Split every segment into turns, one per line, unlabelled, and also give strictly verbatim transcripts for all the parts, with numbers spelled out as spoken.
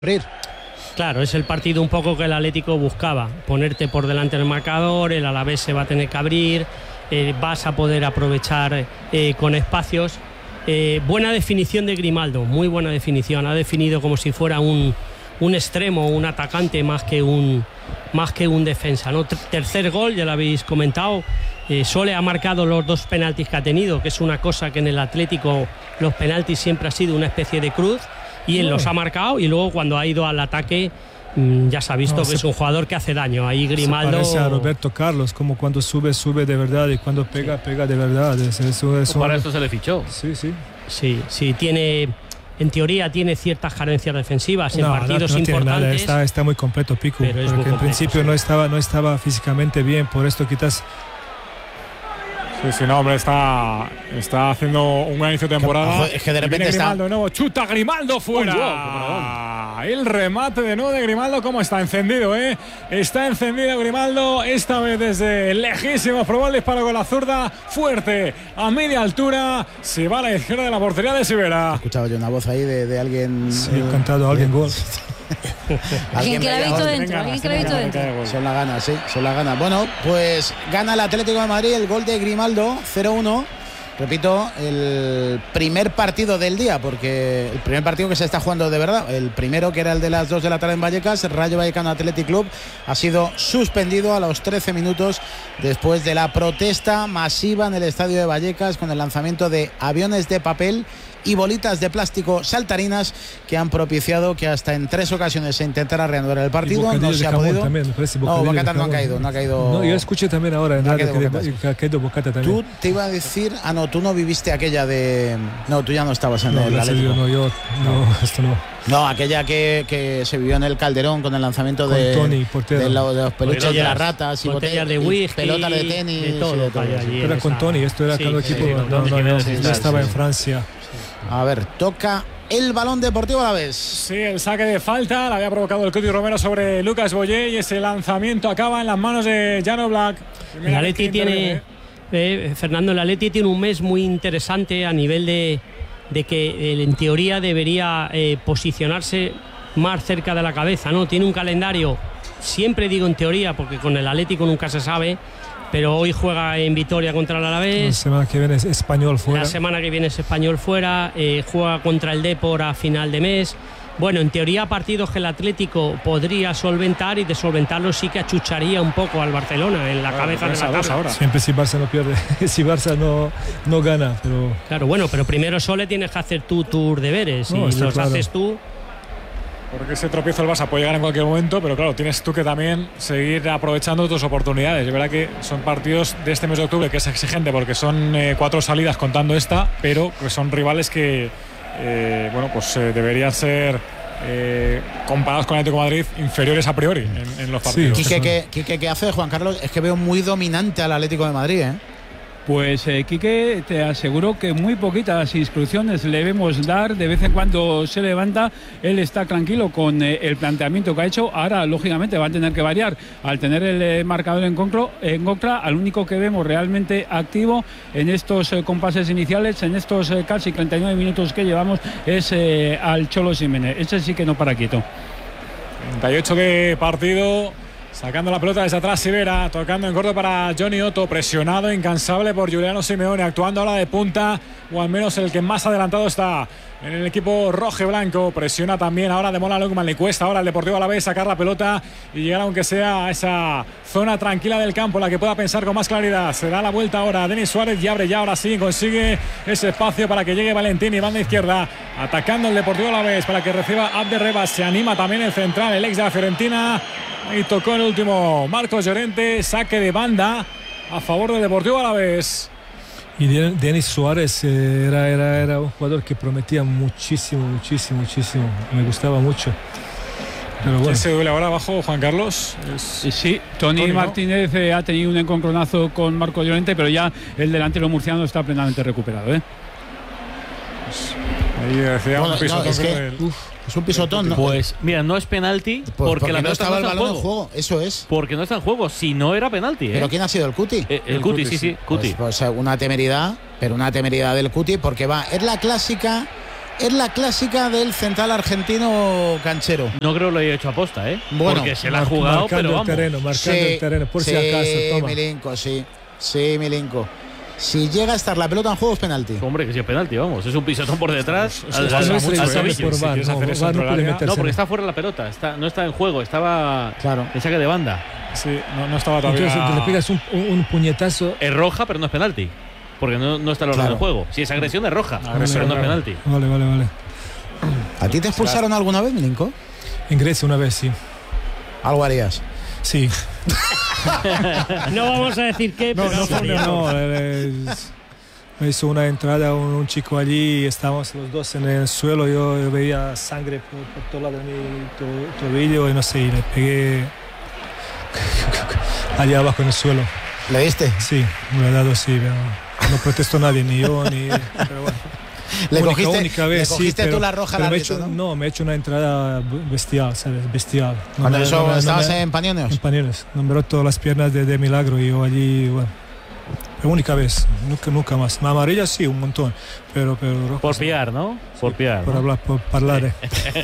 abrir.
Claro, es el partido un poco que el Atlético buscaba, ponerte por delante del marcador, el Alavés se va a tener que abrir, eh, vas a poder aprovechar eh, con espacios. Eh, buena definición de Grimaldo, muy buena definición, ha definido como si fuera un, un extremo, un atacante más que un, más que un defensa, ¿no? Tercer gol, ya lo habéis comentado, eh, Sole ha marcado los dos penaltis que ha tenido, que es una cosa que en el Atlético los penaltis siempre ha sido una especie de cruz. Y él los ha marcado y luego cuando ha ido al ataque mmm, ya se ha visto no, que se, es un jugador que hace daño. Ahí Grimaldo...
Se parece a Roberto Carlos, como cuando sube, sube de verdad y cuando pega, sí. pega de verdad. Es, es, es
para
un...
esto se le fichó.
Sí, sí.
Sí, sí, tiene... En teoría tiene ciertas carencias defensivas en
no,
partidos
no, no
importantes.
Nada. Está, está muy completo Pico,
pero
porque
es muy
en
completo,
principio
sí.
no, estaba, no estaba físicamente bien, por esto quizás...
Sí, sí, no, hombre, está, está haciendo un gran inicio de temporada.
Es que de repente
está...
está...
Grimaldo de nuevo, chuta Grimaldo fuera. Oh, el remate de nuevo de Grimaldo, ¿cómo está encendido, eh? Está encendido Grimaldo, esta vez desde lejísimo, probó el disparo con la zurda, fuerte, a media altura, se va a la izquierda de la portería de Sivera.
He escuchado yo una voz ahí de, de alguien...
Sí, eh, cantado alguien eh, gol.
Alguien que la ha visto dentro, alguien que la ha visto dentro.
Son las ganas, sí, son las ganas. Bueno, pues gana el Atlético de Madrid el gol de Grimaldo, cero uno. Repito, el primer partido del día, porque el primer partido que se está jugando de verdad, el primero que era el de las dos de la tarde en Vallecas, Rayo Vallecano Athletic Club, ha sido suspendido a los trece minutos después de la protesta masiva en el estadio de Vallecas con el lanzamiento de aviones de papel y bolitas de plástico saltarinas que han propiciado que hasta en tres ocasiones se intentara reanudar el partido. No se ha podido.
También,
no, Bocata no ha caído, no ha caído.
No, yo escuché también ahora en
no
radio que ha caído Bocata también.
Tú te iba a decir, ah no, tú no viviste aquella de, no, tú ya no estabas en
no,
el Atlético.
No, yo, no, no, esto no.
No, aquella que, que se vivió en el Calderón con el lanzamiento
con
de,
Tony,
de, de, lo, de los peluches de las ratas y
botellas de whisky,
pelotas de tenis,
de todo.
Sí, de todo
allí
era con Tony, esto era sí, cada equipo, sí, no, no, no, no, no estaba en Francia.
A ver, toca el balón deportivo a la vez.
Sí, el saque de falta la había provocado el Cuti Romero sobre Lucas Boyé y ese lanzamiento acaba en las manos de Jano Black.
El Atleti tiene, eh, Fernando, el Atleti tiene un mes muy interesante a nivel de, de que eh, en teoría debería eh, posicionarse más cerca de la cabeza, ¿no? Tiene un calendario, siempre digo en teoría, porque con el Atlético nunca se sabe, pero hoy juega en Vitoria contra el Alavés.
La semana que viene es Español fuera.
La semana que viene es Español fuera. Eh, juega contra el Depor a final de mes. Bueno, en teoría partidos que el Atlético podría solventar y de solventarlo sí que achucharía un poco al Barcelona en la claro, cabeza de la tabla.
Siempre si Barça no pierde, si Barça no, no gana. Pero...
Claro, bueno, pero primero solo tienes que hacer tú tus deberes. No, y los claro. haces tú.
Porque ese tropiezo el Barça puede llegar en cualquier momento, pero claro, tienes tú que también seguir aprovechando tus oportunidades. Es verdad que son partidos de este mes de octubre que es exigente porque son eh, cuatro salidas contando esta, pero que son rivales que eh, bueno, pues eh, deberían ser eh, comparados con el Atlético de Madrid inferiores a priori en, en los partidos.
Sí, Quique, ¿qué, Quique, ¿qué hace Juan Carlos? Es que veo muy dominante al Atlético de Madrid, ¿eh?
Pues eh, Quique, te aseguro que muy poquitas instrucciones le vemos dar. De vez en cuando se levanta, él está tranquilo con eh, el planteamiento que ha hecho. Ahora, lógicamente, va a tener que variar. Al tener el eh, marcador en, concro, en contra, al único que vemos realmente activo en estos eh, compases iniciales, en estos eh, casi treinta y nueve minutos que llevamos, es eh, al Cholo Simeone. Ese sí que no para quieto.
treinta y ocho de partido. Sacando la pelota desde atrás Sivera, tocando en corto para Johnny Otto, presionado, incansable por Giuliano Simeone, actuando ahora de punta, o al menos el que más adelantado está en el equipo rojo y blanco. Presiona también ahora de Mola Lukman, le cuesta ahora al Deportivo Alavés sacar la pelota y llegar aunque sea a esa zona tranquila del campo, la que pueda pensar con más claridad. Se da la vuelta ahora a Denis Suárez y abre ya, ahora sí, consigue ese espacio para que llegue Valentín y banda izquierda, atacando el Deportivo Alavés para que reciba Abderrebas. Se anima también el central, el ex de la Fiorentina, y tocó el último Marcos Llorente, saque de banda a favor del Deportivo Alavés.
Y Denis Suárez era, era, era un jugador que prometía muchísimo, muchísimo, muchísimo. Me gustaba mucho. Pero bueno.
¿Quién se duele ahora abajo, Juan Carlos? Es...
Sí, Tony, Tony Martínez, ¿no? eh, ha tenido un encontronazo con Marcos Llorente, pero ya el delantero murciano está plenamente recuperado, ¿eh?
Pues ahí decía bueno, un pisotón.
No, es, que, del... uf, es un pisotón, ¿no?
Pues mira, no es penalti
pues
porque,
porque
la
no estaba
no
el balón en juego. juego. Eso es.
Porque no está en juego. Si no era penalti, ¿eh?
¿Pero quién ha sido el Cuti?
Eh, el, el Cuti, sí, sí, Cuti.
Pues, pues una temeridad, pero una temeridad del Cuti porque va. Es la clásica es la clásica del central argentino canchero.
No creo que lo haya hecho aposta, ¿eh?
Bueno,
porque se la ha jugado, pero
el
vamos.
terreno, marcando
Sí,
el terreno, por
sí,
si acaso. Toma.
Milinko, sí. Sí, Milinko. Si llega a estar la pelota en juego es penalti.
Hombre, que si es penalti, vamos. Es un pisotón por detrás.
Eso
al,
pasa
al-
mucho,
al
¿eh?
tobillo.
Si quieres hacer eso
no,
dentro
VAR
del
no puede
área.
meterse.
No, porque está fuera la pelota. Está, no está en juego. Estaba
Claro.
en saque de banda.
Sí, no, no estaba todavía.
Entonces le pegas un, un, un puñetazo.
Es roja, pero no es penalti. Porque no, no está el orden
Claro.
del juego. Si es agresión, es roja.
Agresión,
pero no es
claro.
penalti.
Vale, vale, vale.
¿A ti te expulsaron alguna vez, Milinko?
En Grecia una vez, sí.
Algo harías.
Sí.
No vamos a decir qué,
No,
pero
no,
algo
fue,
haría.
no, eh, me hizo una entrada un, un chico allí, estábamos los dos en el suelo, yo, yo veía sangre por, por todo lado de mi to- tobillo y no sé, y le pegué allá abajo en el suelo.
¿Le diste?
Sí, me lo he dado sí, pero no protestó nadie, ni yo, ni... Pero bueno.
Le
Única-
cogiste,
única vez,
le
sí,
cogiste
pero-
tú la roja
pero
al
me he
árbitro,
hecho,
¿no?
no, me he hecho una entrada bestial, ¿sabes? Bestial. No
Cuando
me-
eso
no me- no
estabas
me-
en Panionios.
En Pañuelos. No me he roto las piernas de, de milagro y yo allí, bueno. La única vez, nunca, nunca más. Amarilla sí, un montón, pero, pero rojas
Por
no.
piar, ¿no? Por piar.
Por
¿no?
hablar, por hablar.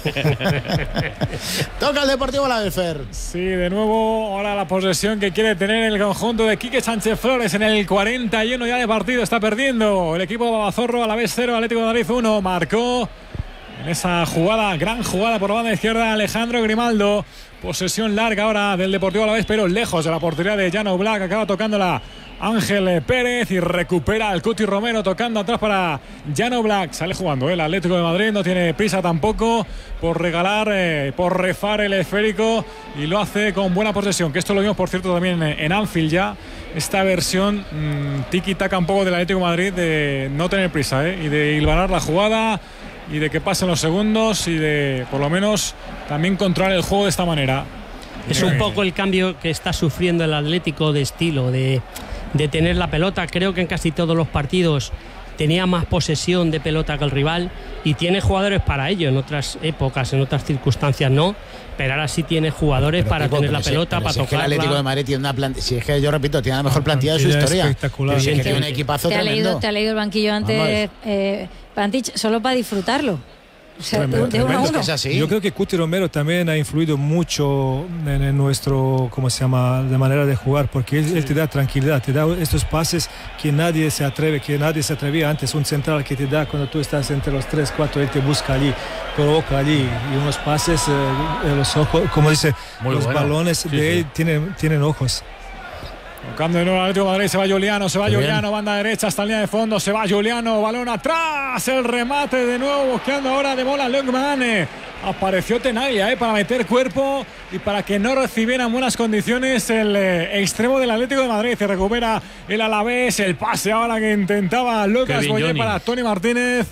Toca el Deportivo la Fer.
Sí, de nuevo, ahora la posesión que quiere tener el conjunto de Quique Sánchez Flores en el cuarenta y uno ya de partido. Está perdiendo el equipo de Babazorro, a la vez cero, Atlético de Madrid uno. Marcó en esa jugada, gran jugada por la banda izquierda, Alejandro Grimaldo. Posesión larga ahora del Deportivo a la vez, pero lejos de la portería de Jan Oblak. Acaba tocándola Ángel Pérez y recupera el Cuti Romero tocando atrás para Jan Oblak. Sale jugando el Atlético de Madrid, no tiene prisa tampoco por regalar, eh, por refar el esférico y lo hace con buena posesión. Que esto lo vimos, por cierto, también en, en Anfield ya. Esta versión mmm, tiki-taka un poco del Atlético de Madrid de no tener prisa eh, y de hilvanar la jugada y de que pasen los segundos y de por lo menos también controlar el juego de esta manera.
Es un poco el cambio que está sufriendo el Atlético de estilo, de, de tener la pelota. Creo que en casi todos los partidos tenía más posesión de pelota que el rival y tiene jugadores para ello. En otras épocas, en otras circunstancias no, pero ahora sí tiene jugadores
Pero,
para
tipo,
tener
pero
la
si-
pelota,
pero
para
si es que el
tocarla.
Atlético de Madrid tiene una plantilla. Si es que yo repito, tiene la mejor plantilla de su
plantilla
historia.
espectacular.
Pero si es que
Sí,
tiene un
sí.
equipazo
Te ha,
tremendo.
leído, te ha leído el banquillo antes,
Vamos.
eh, Pantich, solo para disfrutarlo. O sea, de,
Tremendo,
de uno a
Tremendo,
uno.
que es así.
Yo creo que Cuti Romero también ha influido mucho en, en nuestro, ¿cómo se llama?, de manera de jugar, porque él, él te da tranquilidad, te da estos pases que nadie se atreve, que nadie se atrevía antes. Un central que te da cuando tú estás entre los tres, cuatro, él te busca allí, provoca allí, y unos pases, eh, los ojos, como dice,
Muy
los
bueno.
balones
Sí,
de
sí.
él tienen, tienen ojos.
Tocando de nuevo al Atlético de Madrid, se va Juliano, se va
Qué
Juliano,
bien.
banda derecha hasta la línea de fondo, se va Juliano, balón atrás, el remate de nuevo, buscando ahora de bola Leukman. Apareció Tenaglia eh, para meter cuerpo y para que no recibiera en buenas condiciones el eh, extremo del Atlético de Madrid. Se recupera el Alavés, el pase ahora que intentaba Lucas
bien,
Boyer
Johnny.
para Tony Martínez.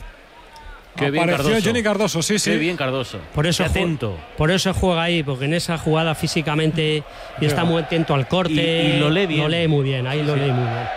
Qué bien
Apareció
Cardoso.
Johnny Cardoso, sí, sí.
Qué bien Cardoso.
Por eso,
Qué
ju-
atento.
por eso juega ahí, porque en esa jugada físicamente y está muy atento al corte.
Y- y lo lee bien.
Lo lee muy bien, ahí lo lee muy bien.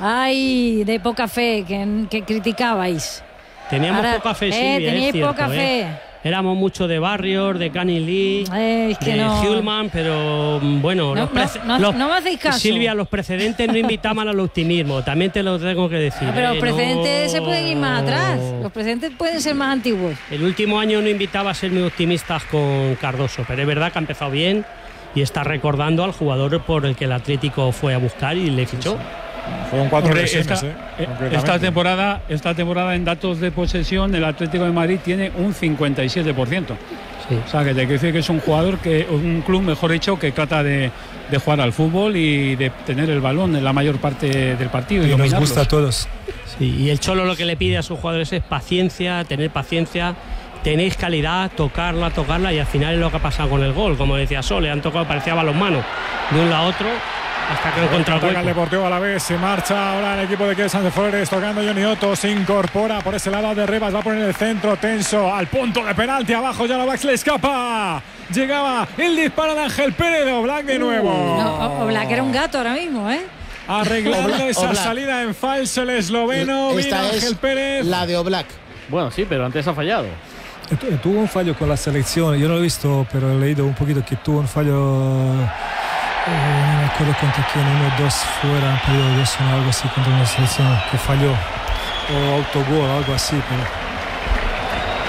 Ay, de poca fe, que, que criticabais.
Teníamos
Ahora,
poca fe,
eh,
Silvia,
teníais
es cierto,
poca
eh.
fe.
Éramos mucho de Barrios, de Cani Lee,
Eh, es que
de
no.
Hillman, pero mm, bueno,
No,
los
no,
prece-
no-
los-
no me hacéis caso.
Silvia, los precedentes no invitaban al optimismo, también te lo tengo que decir.
Ah, pero
eh,
los precedentes
no-
se pueden ir más atrás. Los precedentes pueden ser más antiguos.
El último año no invitaba a ser muy optimistas con Cardoso, pero es verdad que ha empezado bien y está recordando al jugador por el que el Atlético fue a buscar y le fichó.
Fueron cuatro
Hombre,
lesiones,
esta,
eh,
eh,
concretamente.
esta temporada, esta temporada en datos de posesión el Atlético de Madrid tiene un cincuenta y siete por ciento.
Sí.
O sea, que te quiero decir que es un jugador, que un club, mejor dicho, que trata de, de jugar al fútbol y de tener el balón en la mayor parte del partido.
Y nos
dominarlos.
gusta a todos.
Sí, y el Cholo lo que le pide a sus jugadores es paciencia, tener paciencia, tenéis calidad, tocarla, tocarla, y al final es lo que ha pasado con el gol. Como decía Sole, han tocado, parecía balonmano, de un lado a otro, hasta que han encontrado
Ataca el
hueco.
Deportivo a la vez, se marcha ahora el equipo de Quique Sánchez Flores, tocando Johnny Otto, se incorpora por ese lado de Rivas, va a poner el centro tenso al punto de penalti, abajo ya Oblak, le escapa, llegaba el disparo de Ángel Pérez, de Oblak de nuevo.
No, Oblak era un gato ahora mismo, ¿eh?
Arreglando
Oblak,
esa
Oblak.
salida en falso el esloveno, vino
Esta
Ángel
es
Pérez.
la de Oblak.
Bueno, sí, pero antes ha fallado.
Tu- Tuvo un fallo con la selección, yo no lo he visto, pero he leído un poquito que tuvo un fallo, eh, no me acuerdo contra quién, uno o dos fuera, han perdido dos o algo así contra una selección que falló, o autogol, algo así, pero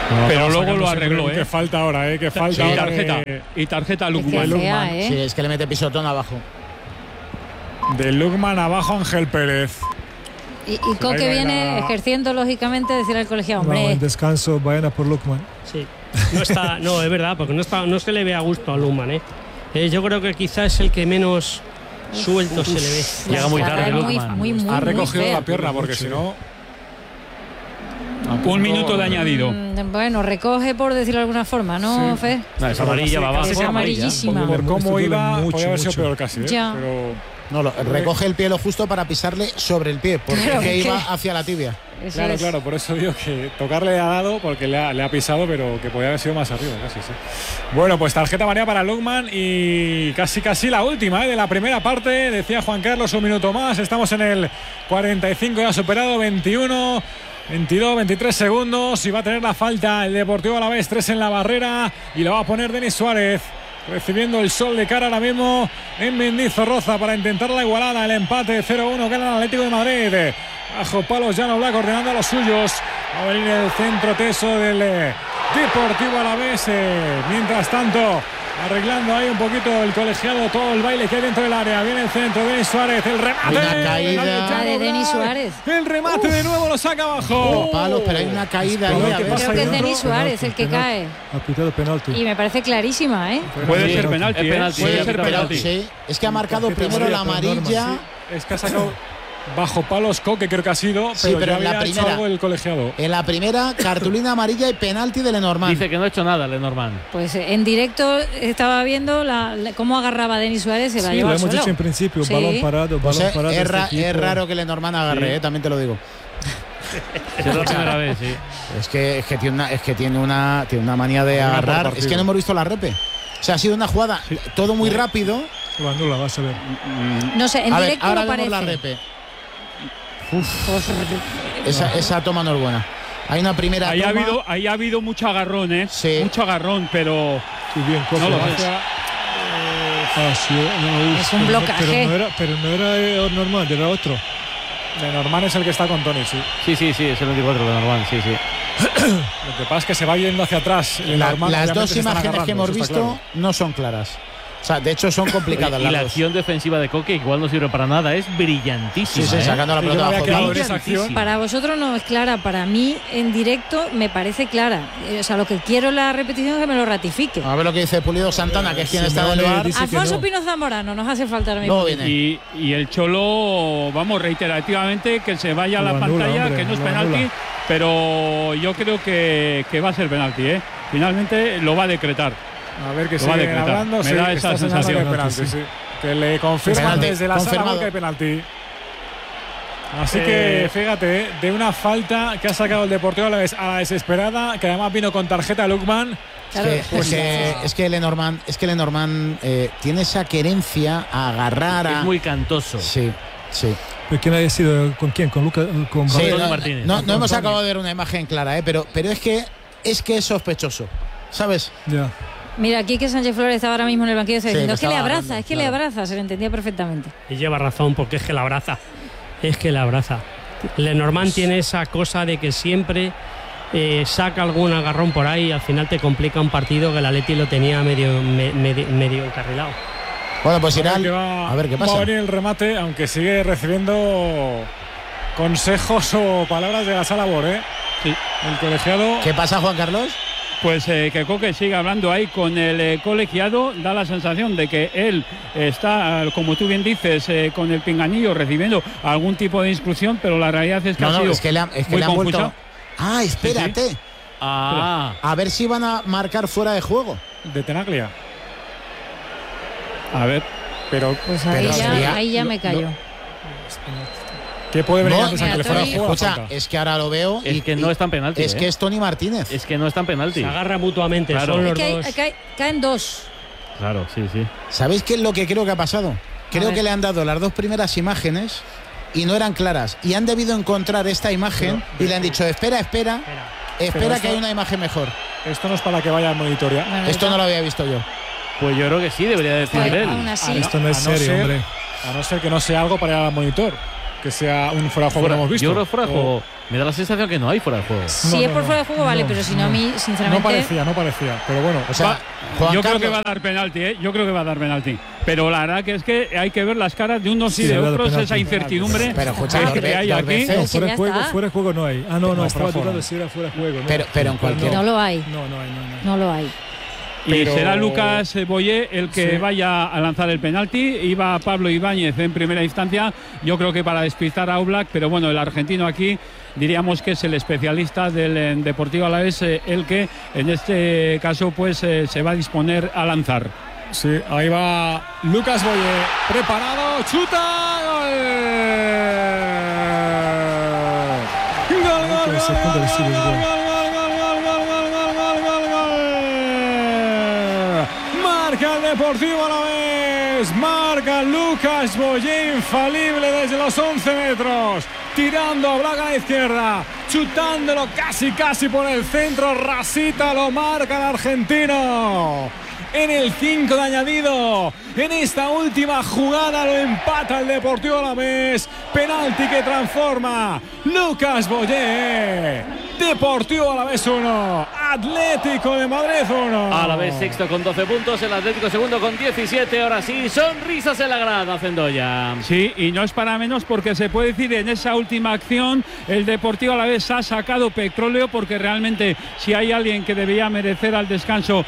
No,
pero
no,
luego
sacando
lo
siempre
arregló,
Que
¿eh?
falta ahora, ¿eh? Que falta
Sí,
ahora
tarjeta.
de,
Y tarjeta a
Es que
Lukman.
fea, ¿eh?
Sí, es que le mete pisotón abajo.
de Lukman abajo Ángel Pérez.
Y, y Coque
Ahí va
viene
la-
ejerciendo lógicamente decir al colegiado,
Vamos,
hombre,
en descanso, vayan a por Lukman.
Sí. No está, no, es verdad, porque no está, no se le ve a gusto a Lukman, ¿eh? Eh, yo creo que quizás es el que menos suelto se le ve.
la
Llega muy
entrada
tarde
es muy,
Lukman.
muy, muy,
Ha recogido
muy fea.
la pierna porque si no.
Un minuto de añadido.
Mm, Bueno, recoge por decirlo de alguna forma, ¿no,
Sí.
Fe?
No, es amarilla, va abajo.
Es amarillísima.
Por cómo
Esto duele
iba,
mucho,
podía haber sido
mucho.
peor casi. ¿eh?
Ya.
Pero
No, lo, recoge el pie lo justo para pisarle sobre el pie, porque
Claro,
es que
es que-
iba hacia la tibia.
Eso
claro,
es.
claro, por eso digo que tocarle le ha dado porque le ha, le ha pisado, pero que podía haber sido más arriba, casi, sí. Bueno, pues tarjeta amarilla para Lukman y casi casi la última ¿eh? de la primera parte. Decía Juan Carlos, un minuto más. Estamos en el cuarenta y cinco, ya superado, veintiuno, veintidós, veintitrés segundos. Y va a tener la falta el Deportivo Alavés, tres en la barrera. Y la va a poner Denis Suárez. Recibiendo el sol de cara ahora mismo en Mendizorroza para intentar la igualada. El empate cero uno gana el Atlético de Madrid. Bajo palos Jan Oblak ordenando a los suyos. Va a venir el centro teso del eh, Deportivo Alavés. Eh, mientras tanto, arreglando ahí un poquito el colegiado, todo el baile que hay dentro del área. Viene el centro, Denis Suárez, el remate.
Una caída.
La Ah, de Denis Suárez.
El remate de nuevo lo saca abajo.
Palos, pero hay una caída ahí.
Pero
A
¿qué
ver.
pasa
Creo que es
ahí?
Denis Suárez el que
Penalti.
cae.
Ha pitado penalti.
Y me parece clarísima, ¿eh?
Puede
Sí,
ser penalti,
es
¿eh?
penalti,
Puede
sí,
ser
pero-
penalti.
Sí, es que ha marcado
Tarjeta
primero la
amarilla por norma,
amarilla.
Es que ha sacado bajo palos Coque, creo que ha sido,
Sí,
pero,
pero
ya
en la
había hecho
primera.
algo el colegiado.
En la primera, cartulina amarilla y penalti de Lenormand.
Dice que no ha hecho nada Lenormand.
Pues eh, en directo estaba viendo la, la- cómo agarraba a Denis Suárez, se la
Sí,
lleva
lo
al
hemos
suelo.
dicho en principio,
Sí.
balón parado,
Pues,
balón
eh,
parado.
es,
este
ra-
equipo.
es raro que Lenormand agarre,
Sí.
eh, también te lo digo.
Es la primera vez, sí.
Es que, es que tiene una, es que tiene una, tiene una manía de
Una por
agarrar.
partido.
Es que no hemos visto la repe. O sea, ha sido una jugada todo muy rápido.
Lo anula, vas a ver.
No sé, en
A ver,
directo
ahora
no
vemos
parece.
la repe. Esa, esa toma no es buena. Hay una primera
Ahí ha,
toma.
habido, ahí ha habido mucho agarrón, ¿eh?
Sí.
Mucho agarrón, pero
Sí, bien, Coque.
no lo
Ah,
sé.
sí, no, uf,
Es un
pero no-
blocaje.
Pero no era, pero no era eh, normal, era otro.
Lenormand es el que está con Tony, sí.
Sí, sí, sí, es el veinticuatro Lenormand, sí, sí.
Lo que pasa es que se va yendo hacia atrás.
La-
Lenormand,
las
obviamente,
dos
se están
imágenes que
agarrando,
hemos
eso está
visto
claro.
no son claras. O sea, de hecho son complicadas
Y
las
la
dos.
acción defensiva de Coque, igual no sirve para nada, es brillantísima.
Sí, sí,
¿eh?
sacando la
Sí, yo
pelota
me había
bajo
quedado
palos.
en esa acción.
Para vosotros no es clara, para mí en directo me parece clara. Eh, O sea, lo que quiero en la repetición es que me lo ratifique.
A ver lo que dice Pulido Santana, que es quien está en el
Simeone
bar.
dice que
Alfonso
no.
Pino Zamorano, nos hace falta ahora mismo.
Luego viene.
Y, y el Cholo, vamos, reiterativamente, que se vaya a la
Lo anula,
pantalla,
hombre,
que no es
lo
penalti,
anula.
pero yo creo que, que va a ser penalti, ¿eh? Finalmente lo va a decretar.
A ver que
Lo va a
sigue
decretar.
hablando.
Me
sí,
da
está
esa
señalando
sensación.
que hay penalti,
Sí.
sí. Que le confirman
Penalti,
desde la sala
confirmado.
que hay penalti. Así
Eh,
que fíjate, ¿eh? de una falta que ha sacado el Deportivo a la, des- a la desesperada, que además vino con tarjeta Lukman.
Claro,
Es que,
pues,
es que, es que Lenormand, es que Lenormand eh, tiene esa querencia a agarrar a.
Es muy cantoso.
Sí, sí.
¿Pero quién haya sido? ¿Con quién? ¿Con Lucas? ¿Con
Sí,
Antonio
no,
Martínez.
no- no hemos
Antonio.
acabado de ver una imagen clara, ¿eh? pero, pero es que es que es sospechoso, ¿sabes?
Ya.
Mira, aquí que Sánchez Flores estaba ahora mismo en el banquillo
Sí,
diciendo,
que
es que le
estaba
abraza,
hablando,
es que
claro.
le abraza, se le entendía perfectamente.
Y lleva razón, porque es que la abraza. Es que la abraza. Lenormand tiene esa cosa de que siempre eh, saca algún agarrón por ahí y al final te complica un partido que el Atleti lo tenía medio, me- medio, medio encarrilado.
Bueno, pues irá.
A ver,
al-
que va,
A ver qué
va a
pasa.
venir el remate, aunque sigue recibiendo consejos o palabras de la sala Bor, ¿eh?
Sí.
El colegiado.
¿Qué pasa, Juan Carlos?
Pues eh, que Coque sigue hablando ahí con el eh, colegiado, da la sensación de que él está, eh, como tú bien dices, eh, con el pinganillo recibiendo algún tipo de instrucción, pero la realidad es que
No,
ha
no,
sido
es que le han, es que
muy
le han
confusa.
vuelto. Ah, espérate.
Ah,
A ver si van a marcar fuera de juego.
De Tenaglia.
A ver,
Pero,
Pues ahí
Pero
ya,
sería-
ahí ya
no-
me callo.
no.
¿qué puede venir
No,
antes a que le
mira,
fuera de
Tony-
juego? la
Escucha,
falta?
es que ahora lo veo.
es
y-
que no
y-
es tan penalti.
Es
¿eh?
que es Tony Martínez.
Es que no es tan penalti.
Se agarra mutuamente,
Claro.
son
Es
los
que hay-
dos.
cae- caen dos.
Claro, sí, sí.
¿Sabéis qué es lo que creo que ha pasado? Creo
ver.
que le han dado las dos primeras imágenes y no eran claras. Y han debido encontrar esta imagen y le han dicho, espera, espera, espera
Pero
que
esto-
hay una imagen mejor.
Esto no es para que vaya al monitor ya.
Bueno,
Esto
ya.
no lo había visto yo.
Pues yo creo que sí, debería decir
Pues,
él.
aún así.
Ah,
Esto no es
a no
serio,
ser-
hombre.
A no ser que no sea algo para ir al monitor. Que sea un fuera de juego que
Fuera-
no hemos visto.
Yo creo que fuera de
O-
juego. Me da la sensación que no hay fuera de juego.
Si
No,
es
no,
por
no.
fuera de juego, vale,
No.
pero si no, a mí, sinceramente.
No parecía, no parecía. Pero bueno,
O sea,
Va-
Juan
yo
Carlos,
creo que va a dar penalti, ¿eh? Yo creo que va a dar penalti. Pero la verdad que es que hay que ver las caras de unos y
Sí,
de
ha dado
otros,
penalti.
esa incertidumbre
Pero, escucha,
que
dos ve-
hay
dos
aquí.
veces.
No,
que
fuera
ya
de juego,
está.
fuera de juego no hay. Ah, no, no,
No,
estaba
fuera de
dudando
juego.
si era fuera de juego. No.
Pero- pero en cualquier-
No lo hay.
No, no hay, no, no.
No lo hay.
Y
Pero-
será Lucas Boyé el que
Sí.
vaya a lanzar el penalti. Iba Pablo Ibáñez en primera instancia, yo creo que para despistar a Oblak, pero bueno, el argentino aquí diríamos que es el especialista del eh, Deportivo Alavés, eh, el que en este caso pues eh, se va a disponer a lanzar.
sí, ahí va Lucas Boyé, preparado, chuta, gol. Gol, gol,
Última segunda
gol,
recibes
gol,
gol.
gol, gol, gol, gol, gol, gol, gol, gol, gol. Marca el Deportivo Alavés, marca Lucas Boyé, infalible desde los once metros, tirando a Blaga a la izquierda, chutándolo casi casi por el centro, rasita, lo marca el argentino. En el cinco de añadido, en esta última jugada lo empata el Deportivo Alavés, penalti que transforma Lucas Boyé. Deportivo Alavés uno, Atlético de Madrid uno.
Alavés sexto con doce puntos, el Atlético segundo con diecisiete. Ahora sí, sonrisas en la grada, Cendoya.
Sí, y no es para menos porque se puede decir en esa última acción el Deportivo Alavés ha sacado petróleo, porque realmente si hay alguien que debía merecer al descanso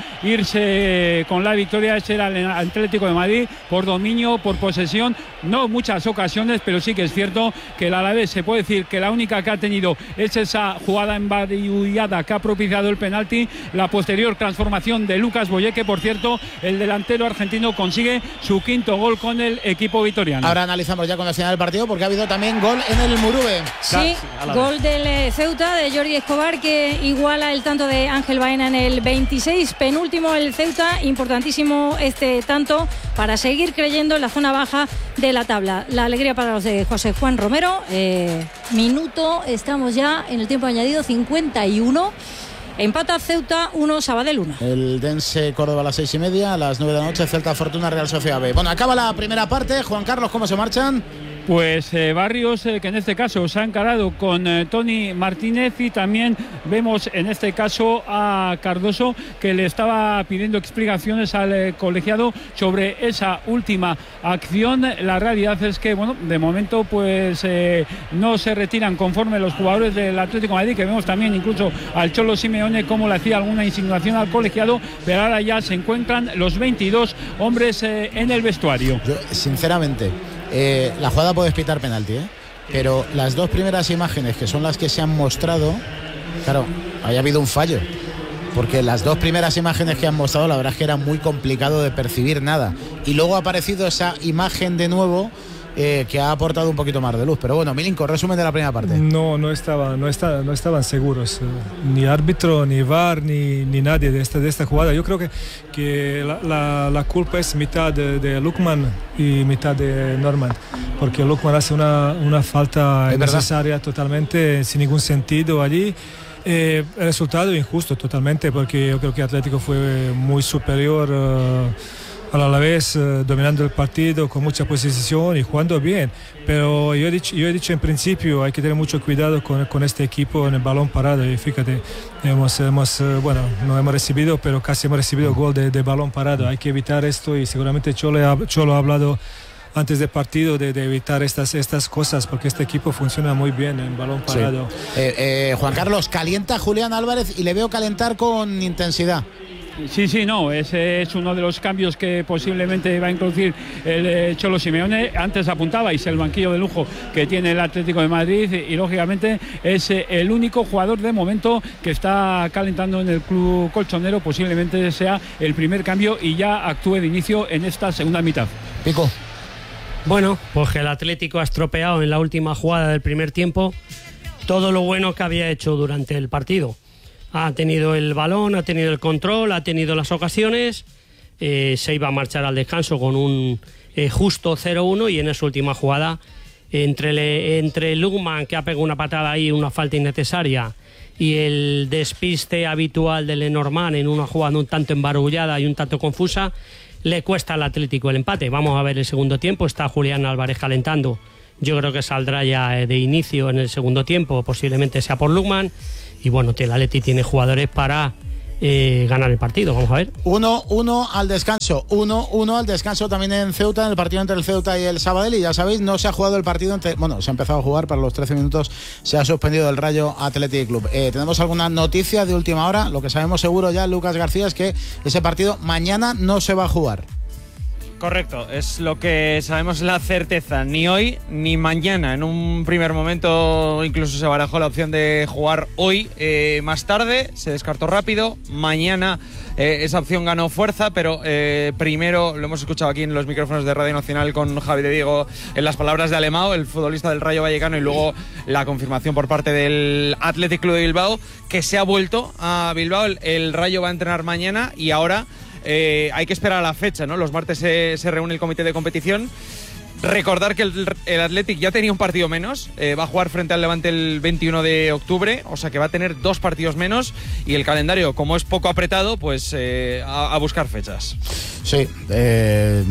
irse con la victoria ese era el Atlético de Madrid, por dominio, por posesión, no muchas ocasiones, pero sí que es cierto que el Alavés se puede decir que la única que ha tenido es esa jugada embadillada que ha propiciado el penalti, la posterior transformación de Lucas Boyé, que por cierto el delantero argentino consigue su quinto gol con el equipo vitoriano.
ahora analizamos ya con el final del partido porque ha habido también gol en el Murube.
Sí, gol del eh, Ceuta, de Jordi Escobar, que iguala el tanto de Ángel Baena en el veintiséis, penúltimo el Ceuta, importantísimo este tanto para seguir creyendo en la zona baja de la tabla. La alegría para los de José Juan Romero. Eh, minuto, estamos ya en el tiempo añadido, cincuenta y uno. Empata Ceuta uno, Sabadell uno.
El Dense Córdoba a las seis y media, a las nueve de la noche, Celta Fortuna, Real Sociedad B. Bueno, acaba la primera parte. Juan Carlos, ¿cómo se marchan?
Pues eh, Barrios, eh, que en este caso se ha encarado con eh, Tony Martínez, y también vemos en este caso a Cardoso, que le estaba pidiendo explicaciones al eh, colegiado sobre esa última acción. La realidad es que, bueno, de momento pues eh, no se retiran conforme los jugadores del Atlético de Madrid, que vemos también incluso al Cholo Simeone como le hacía alguna insinuación al colegiado, pero ahora ya se encuentran los veintidós hombres eh, en el vestuario.
Yo, sinceramente, eh, la jugada puede pitar penalti, ¿eh? Pero las dos primeras imágenes, que son las que se han mostrado, claro, haya habido un fallo. Porque las dos primeras imágenes que han mostrado, la verdad es que era muy complicado de percibir nada. Y luego ha aparecido esa imagen de nuevo, eh, que ha aportado un poquito más de luz. Pero bueno, Milinko, resumen de la primera parte.
No, no, estaba, no, está, no estaban seguros, eh, ni árbitro, ni V A R, ni, ni nadie de esta, de esta jugada. Yo creo que, que la, la, la culpa es mitad de, de Lukman y mitad de Norman, porque Lukman hace una, una falta innecesaria totalmente, sin ningún sentido allí. Eh, el resultado injusto totalmente, porque yo creo que Atlético fue muy superior uh, al Alavés, uh, dominando el partido con mucha posesión y jugando bien. Pero yo he dicho, yo he dicho en principio, hay que tener mucho cuidado con, con este equipo en el balón parado. Y fíjate, hemos, hemos uh, bueno, no hemos recibido, pero casi hemos recibido gol de, de balón parado. Hay que evitar esto, y seguramente Cholo ha, Cholo ha hablado antes del partido de, de evitar estas, estas cosas, porque este equipo funciona muy bien en balón parado.
Sí. Eh, eh, Juan Carlos, calienta Julián Álvarez y le veo calentar con intensidad.
Sí, sí, no, ese es uno de los cambios que posiblemente va a introducir el eh, Cholo Simeone. Antes apuntabais el banquillo de lujo que tiene el Atlético de Madrid, y lógicamente es eh, el único jugador de momento que está calentando en el club colchonero. Posiblemente sea el primer cambio y ya actúe de inicio en esta segunda mitad.
Pico.
Bueno, pues que el Atlético ha estropeado en la última jugada del primer tiempo todo lo bueno que había hecho durante el partido. Ha tenido el balón, ha tenido el control, ha tenido las ocasiones, eh, se iba a marchar al descanso con un eh, justo cero uno, y en esa última jugada, entre, le, entre Lukman, que ha pegado una patada ahí, una falta innecesaria, y el despiste habitual de Lenormand en una jugada un tanto embarullada y un tanto confusa, le cuesta al Atlético el empate. Vamos a ver el segundo tiempo. Está Julián Álvarez calentando yo creo que saldrá ya de inicio en el segundo tiempo, posiblemente sea por Lukman, y bueno, el Atleti tiene jugadores para eh, ganar el partido, vamos a ver.
uno uno al descanso, uno uno al descanso también en Ceuta, en el partido entre el Ceuta y el Sabadell, y ya sabéis, no se ha jugado el partido entre, bueno, se ha empezado a jugar, para los trece minutos se ha suspendido el Rayo Athletic Club. Eh, ¿Tenemos alguna noticia de última hora? Lo que sabemos seguro ya, Lucas García, es que ese partido mañana no se va a jugar.
Correcto, es lo que sabemos la certeza, ni hoy ni mañana. En un primer momento incluso se barajó la opción de jugar hoy eh, más tarde, se descartó rápido. Mañana eh, esa opción ganó fuerza, pero eh, primero lo hemos escuchado aquí en los micrófonos de Radio Nacional con Javi de Diego en las palabras de Alemão, el futbolista del Rayo Vallecano, y luego la confirmación por parte del Athletic Club de Bilbao, que se ha vuelto a Bilbao. El, el Rayo va a entrenar mañana y ahora Eh, hay que esperar a la fecha, ¿no? Los martes se, se reúne el comité de competición. Recordar que el, el Athletic ya tenía un partido menos, eh, va a jugar frente al Levante el veintiuno de octubre, o sea que va a tener dos partidos menos, y el calendario, como es poco apretado, pues eh, a, a buscar fechas.
Sí, eh,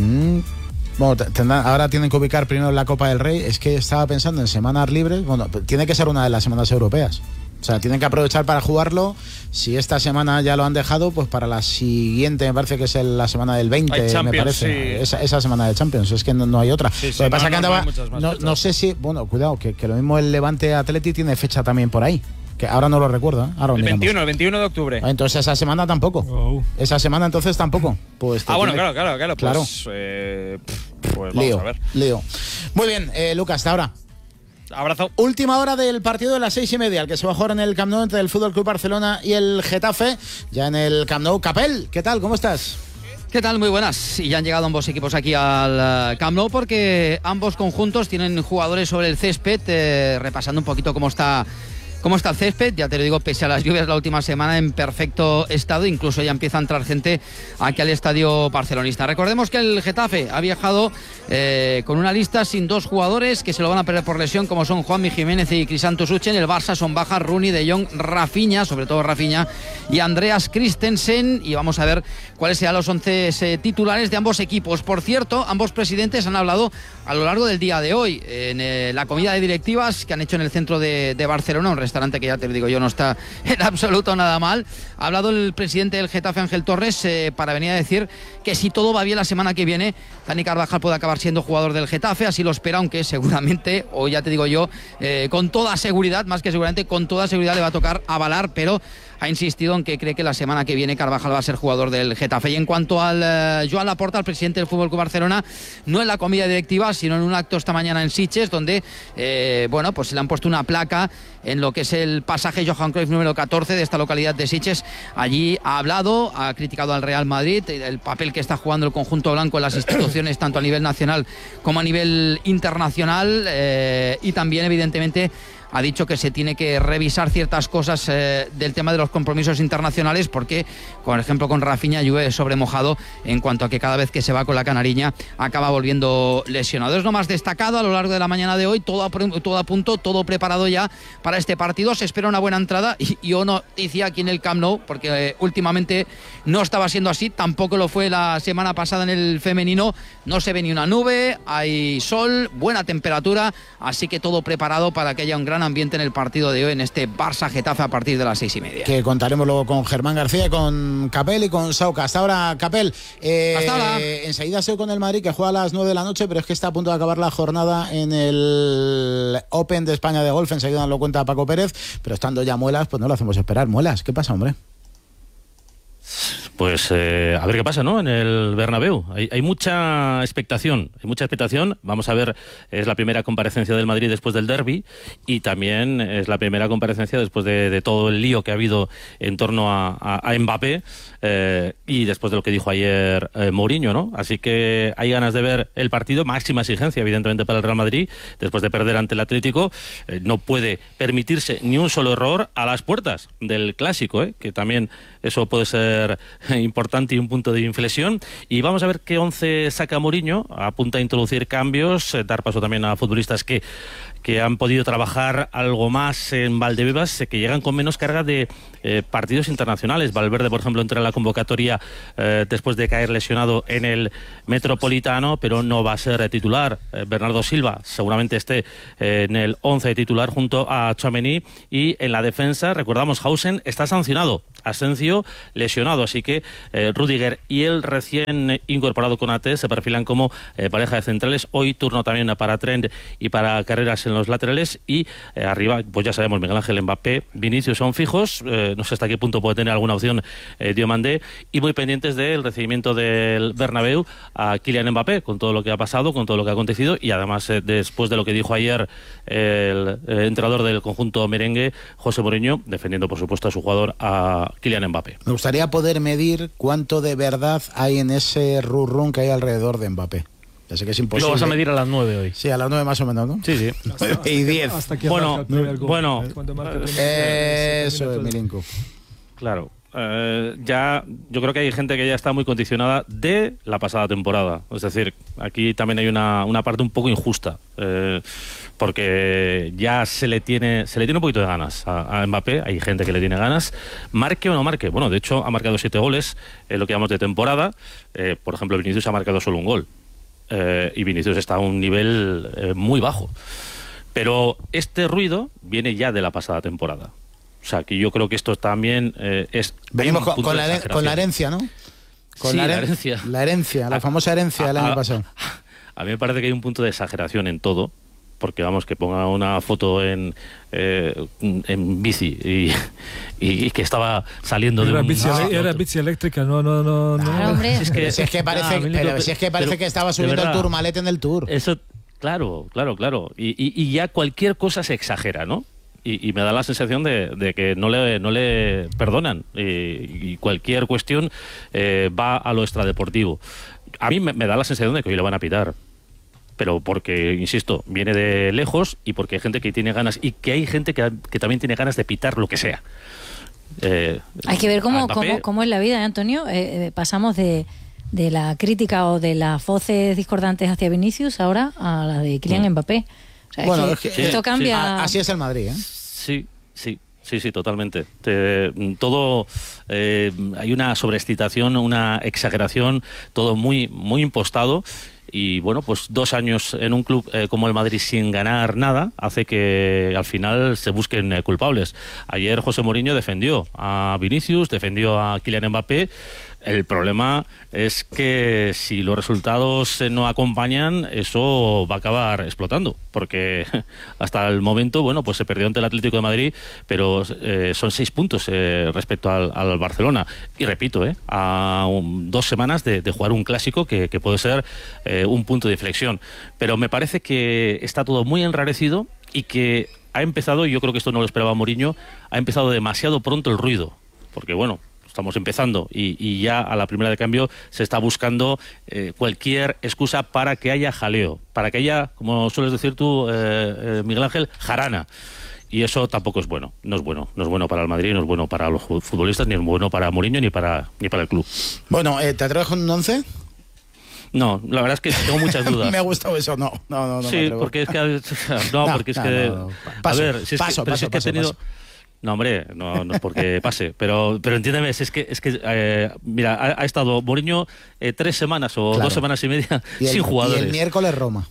bueno, tendrán, ahora tienen que ubicar primero la Copa del Rey. Es que estaba pensando en semanas libres, bueno, tiene que ser una de las semanas europeas. O sea, tienen que aprovechar para jugarlo. Si esta semana ya lo han dejado, pues para la siguiente, me parece que es el, la semana del veinte, me parece. Sí. Esa, esa semana de Champions, es que no, no hay otra. Sí, sí, lo que pasa no, que andaba, no, no, no sé si, bueno, cuidado, que, que lo mismo el Levante Atleti tiene fecha también por ahí. Que ahora no lo recuerdo, ¿eh? Ahora
el veintiuno, el veintiuno de octubre.
Entonces esa semana tampoco. Oh. Esa semana entonces tampoco. Pues
ah, bueno, claro, claro, claro. Pues, claro. Eh, pues vamos
lío,
a ver.
Lío. Muy bien, eh, Lucas, hasta ahora.
Abrazo.
Última hora del partido de las seis y media, el que se va a jugar en el Camp Nou entre el Fútbol Club Barcelona y el Getafe. Ya en el Camp Nou. Capel, ¿qué tal? ¿Cómo estás?
¿Qué tal? Muy buenas. Y ya han llegado ambos equipos aquí al Camp Nou porque ambos conjuntos tienen jugadores sobre el césped, eh, repasando un poquito cómo está ¿Cómo está el césped? Ya te lo digo, pese a las lluvias la última semana, en perfecto estado. Incluso ya empieza a entrar gente aquí al estadio barcelonista. Recordemos que el Getafe ha viajado eh, con una lista sin dos jugadores que se lo van a perder por lesión, como son Juanmi Jiménez y Crisanto Suchen. El Barça son bajas Rooney, De Jong, Rafinha, sobre todo Rafinha, y Andreas Christensen. Y vamos a ver cuáles serán los once eh, titulares de ambos equipos. Por cierto, ambos presidentes han hablado a lo largo del día de hoy en eh, la comida de directivas que han hecho en el centro de, de Barcelona, un restaurante que ya te lo digo yo no está en absoluto nada mal. Ha hablado el presidente del Getafe, Ángel Torres, eh, para venir a decir que si todo va bien la semana que viene, Dani Carvajal puede acabar siendo jugador del Getafe. Así lo espera, aunque seguramente, o ya te digo yo, eh, con toda seguridad, más que seguramente, con toda seguridad le va a tocar avalar, pero ha insistido en que cree que la semana que viene Carvajal va a ser jugador del Getafe. Y en cuanto al uh, Joan Laporta, el presidente del Fútbol Club Barcelona, no en la comida directiva, sino en un acto esta mañana en Sitges, donde eh, bueno, pues le han puesto una placa en lo que es el pasaje Johan Cruyff número catorce de esta localidad de Sitges. Allí ha hablado, ha criticado al Real Madrid, el papel que está jugando el conjunto blanco en las instituciones, tanto a nivel nacional como a nivel internacional, eh, y también, evidentemente, ha dicho que se tiene que revisar ciertas cosas eh, del tema de los compromisos internacionales, porque, por ejemplo, con Rafinha llueve sobre mojado en cuanto a que cada vez que se va con la canariña acaba volviendo lesionado. Es lo más destacado a lo largo de la mañana de hoy, todo a, todo a punto, todo preparado ya para este partido. Se espera una buena entrada y, y una noticia aquí en el Camp Nou, porque eh, últimamente no estaba siendo así, tampoco lo fue la semana pasada en el femenino. No se ve ni una nube, hay sol, buena temperatura, así que todo preparado para que haya un gran ambiente en el partido de hoy, en este Barça-Getafe a partir de las seis y media.
Que contaremos luego con Germán García, con Capel y con Sauca. Hasta ahora, Capel. Eh,
Hasta ahora.
Enseguida se con el Madrid, que juega a las nueve de la noche, pero es que está a punto de acabar la jornada en el Open de España de golf. Enseguida nos lo cuenta Paco Pérez, pero estando ya Muelas, pues no lo hacemos esperar. Muelas, ¿qué pasa, hombre?
Pues eh, a ver qué pasa, ¿no? En el Bernabéu. Hay, hay mucha expectación, hay mucha expectación. Vamos a ver, es la primera comparecencia del Madrid después del derbi y también es la primera comparecencia después de, de todo el lío que ha habido en torno a, a, a Mbappé eh, y después de lo que dijo ayer eh, Mourinho, ¿no? Así que hay ganas de ver el partido, máxima exigencia evidentemente para el Real Madrid, después de perder ante el Atlético. Eh, no puede permitirse ni un solo error a las puertas del Clásico, ¿eh? Que también eso puede ser importante y un punto de inflexión. Y vamos a ver qué once saca Mourinho. Apunta a introducir cambios, eh, dar paso también a futbolistas que que han podido trabajar algo más en Valdebebas, eh, que llegan con menos carga de eh, partidos internacionales. Valverde, por ejemplo, entra en la convocatoria eh, después de caer lesionado en el Metropolitano, pero no va a ser titular. Eh, Bernardo Silva seguramente esté eh, en el once de titular junto a Tchouaméni, y en la defensa, recordamos, Hausen está sancionado, Asensio lesionado, así que eh, Rüdiger y el recién incorporado Konaté se perfilan como eh, pareja de centrales. Hoy turno también para Trent y para Carreras en los laterales, y eh, arriba, pues ya sabemos, Miguel Ángel, Mbappé, Vinicius son fijos, eh, no sé hasta qué punto puede tener alguna opción eh, Diomandé, y muy pendientes del recibimiento del Bernabéu a Kylian Mbappé, con todo lo que ha pasado, con todo lo que ha acontecido, y además eh, después de lo que dijo ayer el, el entrenador del conjunto merengue, José Mourinho, defendiendo por supuesto a su jugador, a Kylian Mbappé.
Me gustaría poder medir cuánto de verdad hay en ese run-run que hay alrededor de Mbappé. Ya sé que es imposible.
Lo vas a medir a las nueve hoy.
Sí, a las nueve más o menos, ¿no?
Sí, sí.
nueve y diez.
Bueno, bueno.
Eso es, Milinko.
Claro. Eh, ya, yo creo que hay gente que ya está muy condicionada de la pasada temporada. Es decir, aquí también hay una, una parte un poco injusta. Eh, porque ya se le tiene se le tiene un poquito de ganas a, a Mbappé. Hay gente que le tiene ganas, marque o no marque. Bueno, de hecho ha marcado siete goles en lo que llamamos de temporada. Eh, por ejemplo, Vinicius ha marcado solo un gol. Eh, y Vinicius está a un nivel eh, muy bajo, pero este ruido viene ya de la pasada temporada. O sea, que yo creo que esto también eh, es...
Venimos con, con, la, con la herencia, ¿no? Con
sí,
la,
la herencia.
La herencia, la famosa herencia del año pasado.
A mí me parece que hay un punto de exageración en todo, porque vamos, que ponga una foto en eh, en bici y, y, y que estaba saliendo
era
de un...
Bici,
no,
era bici eléctrica, no, no, no.
Claro,
no.
hombre. Si es que, si es que parece, no, pero, si es que, parece
pero,
que estaba subiendo el Tourmalet en el Tour.
Eso, claro, claro, claro. Y, y, y ya cualquier cosa se exagera, ¿no? Y, y me da la sensación de, de que no le, no le perdonan. Y, y cualquier cuestión eh, va a lo extradeportivo. A mí me, me da la sensación de que hoy le van a pitar. Pero porque, insisto, viene de lejos y porque hay gente que tiene ganas y que hay gente que, que también tiene ganas de pitar lo que sea. Eh,
hay que ver cómo, cómo, cómo es la vida, ¿eh, Antonio? Eh, pasamos de, de la crítica o de las voces discordantes hacia Vinicius ahora a la de Kylian mm. Mbappé. O sea,
bueno,
es que
es que,
esto
sí,
cambia...
Sí. Así es el Madrid, ¿eh?
Sí, sí. Sí, sí, totalmente. Te, todo eh, hay una sobreexcitación, una exageración, todo muy, muy impostado. Y bueno, pues dos años en un club eh, como el Madrid sin ganar nada hace que al final se busquen eh, culpables. Ayer José Mourinho defendió a Vinicius, defendió a Kylian Mbappé. El problema es que si los resultados no acompañan, eso va a acabar explotando, porque hasta el momento, bueno, pues se perdió ante el Atlético de Madrid, pero eh, son seis puntos eh, respecto al, al Barcelona. Y repito, eh, a un, dos semanas de, de jugar un clásico que, que puede ser eh, un punto de inflexión. Pero me parece que está todo muy enrarecido y que ha empezado, y yo creo que esto no lo esperaba Mourinho, ha empezado demasiado pronto el ruido, porque bueno, estamos empezando y, y ya a la primera de cambio se está buscando eh, cualquier excusa para que haya jaleo, para que haya, como sueles decir tú, eh, eh, Miguel Ángel, jarana. Y eso tampoco es bueno, no es bueno, no es bueno para el Madrid, no es bueno para los futbolistas, ni es bueno para Mourinho ni para ni para el club.
Bueno, eh, ¿te atreves con un once?
No, la verdad es que tengo muchas dudas.
Me ha gustado eso, no, no, no. no
sí, porque es que, no, no porque es no, que, no, no.
Paso,
a ver, si es
paso,
que,
paso,
si es que
paso,
he tenido.
Paso.
No, hombre, no, no es porque pase, pero pero entiéndeme, es que es que eh, mira, ha, ha estado Mourinho eh, tres semanas o claro. dos semanas y media
y el,
sin jugadores.
Y el miércoles Roma.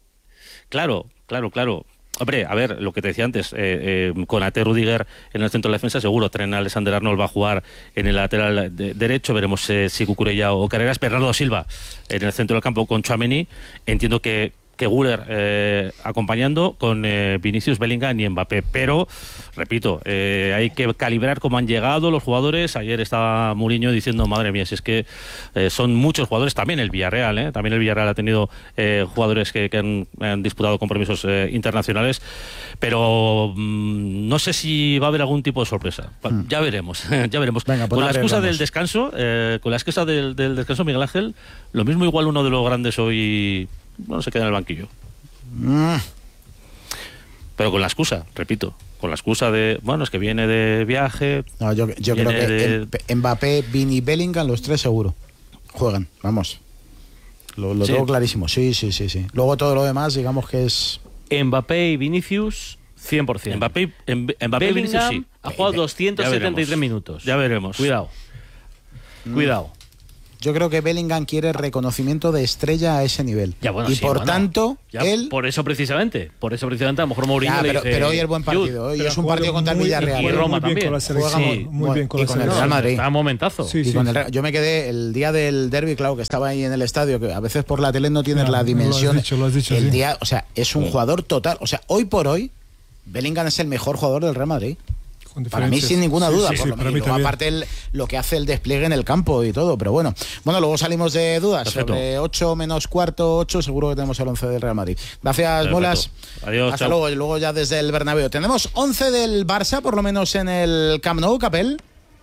Claro, claro, claro. Hombre, a ver, lo que te decía antes, eh, eh, Konaté, Rüdiger en el centro de la defensa, seguro. Trent Alexander-Arnold va a jugar en el lateral de, derecho, veremos eh, si Cucurella o Carreras. Bernardo Silva en el centro del campo con Tchouaméni. Entiendo que que Güler eh, acompañando con eh, Vinicius, Bellingham y Mbappé, pero repito, eh, hay que calibrar cómo han llegado los jugadores. Ayer estaba Mourinho diciendo, madre mía, si es que eh, son muchos jugadores, también el Villarreal, eh, también el Villarreal ha tenido eh, jugadores que, que han, han disputado compromisos eh, internacionales, pero mmm, no sé si va a haber algún tipo de sorpresa. Mm. Ya veremos, ya veremos. Venga, con la excusa hablamos. del descanso, eh, con la excusa del, del descanso, Miguel Ángel, lo mismo igual uno de los grandes hoy, bueno, se queda en el banquillo.
Mm.
pero con la excusa, repito, con la excusa de, bueno, es que viene de viaje.
No, yo, yo creo que
de...
el, Mbappé, Vini y Bellingham, los tres seguro juegan, vamos. Lo, lo
sí.
tengo clarísimo, sí, sí, sí, sí. Luego todo lo demás, digamos que es...
Mbappé y Vinicius, cien por ciento.
Mbappé, Mbappé y Vinicius sí.
Ha jugado doscientos setenta y tres minutos.
Ya veremos.
Cuidado.
Mm.
Cuidado.
Yo creo que Bellingham quiere reconocimiento de estrella a ese nivel.
Ya, bueno,
y
sí,
por
bueno,
tanto,
ya,
él...
Por eso precisamente, por eso precisamente a lo mejor Mourinho
Ya,
le
pero,
dice...
pero hoy es buen partido, hoy es un partido contra el Villarreal.
Y Roma
muy bien
también.
Con la selección,
Juega
sí, muy bien con
y
la
con el
selección.
Real Madrid.
Está un momentazo.
Sí,
Y
sí,
con
sí.
el, yo me quedé el día del derbi, claro, que estaba ahí en el estadio, que a veces por la tele no tienes
Ya,
la
lo has
dimensión.
dicho, lo has dicho,
el
sí.
día, o sea, es un jugador total. O sea, hoy por hoy, Bellingham es el mejor jugador del Real Madrid.
Con
Para mí,
diferencias.
sin ninguna
Sí,
duda,
sí,
por
sí,
lo
para
menos.
mí
Y luego,
también.
aparte el, lo que hace el despliegue en el campo y todo, pero bueno. Bueno, luego salimos de dudas.
Perfecto.
Sobre ocho menos cuarto, ocho, seguro que tenemos el once del Real Madrid. Gracias,
Perfecto.
Bolas.
Adiós,
Hasta
chao.
luego. Y luego ya desde el Bernabéu. Tenemos once del Barça, por lo menos en el Camp Nou, Capel.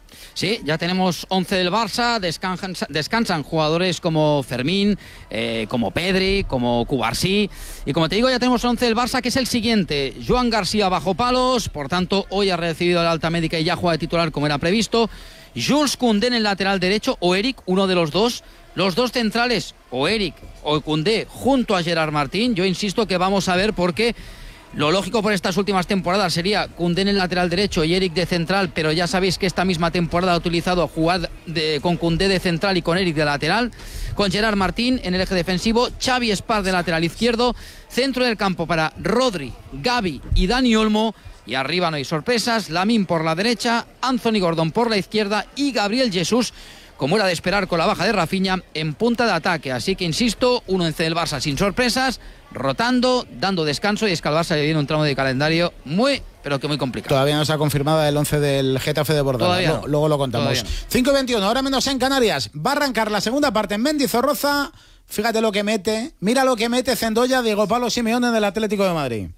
Sí, ya tenemos once del Barça, descansan, descansan jugadores como Fermín, eh, como Pedri, como Cubarsí, y como te digo ya tenemos once del Barça, que es el siguiente: Joan García bajo palos, por tanto hoy ha recibido la alta médica y ya juega de titular como era previsto. Jules Koundé en el lateral derecho, o Eric, uno de los dos. Los dos centrales, o Eric o Koundé, junto a Gerard Martín. Yo insisto que vamos a ver, porque lo lógico por estas últimas temporadas sería Koundé en el lateral derecho y Eric de central, pero ya sabéis que esta misma temporada ha utilizado jugar de, con Koundé de central y con Eric de lateral, con Gerard Martín en el eje defensivo, Xavi Espar de lateral izquierdo, centro del campo para Rodri, Gavi y Dani Olmo, y arriba no hay sorpresas, Lamine por la derecha, Anthony Gordon por la izquierda y Gabriel Jesús, como era de esperar con la baja de Rafinha, en punta de ataque. Así que insisto, un once del Barça sin sorpresas, rotando, dando descanso, y es que al Barça le viene un tramo de calendario muy, pero que muy complicado.
Todavía no se ha confirmado el once del Getafe de Bordalás.
Todavía
Luego,
no.
luego lo contamos.
Todavía no.
cinco y veintiuno, ahora menos en Canarias. Va a arrancar la segunda parte en Mendizorroza. Fíjate lo que mete. Mira lo que mete Zendoya, Diego Pablo Simeone del Atlético de Madrid.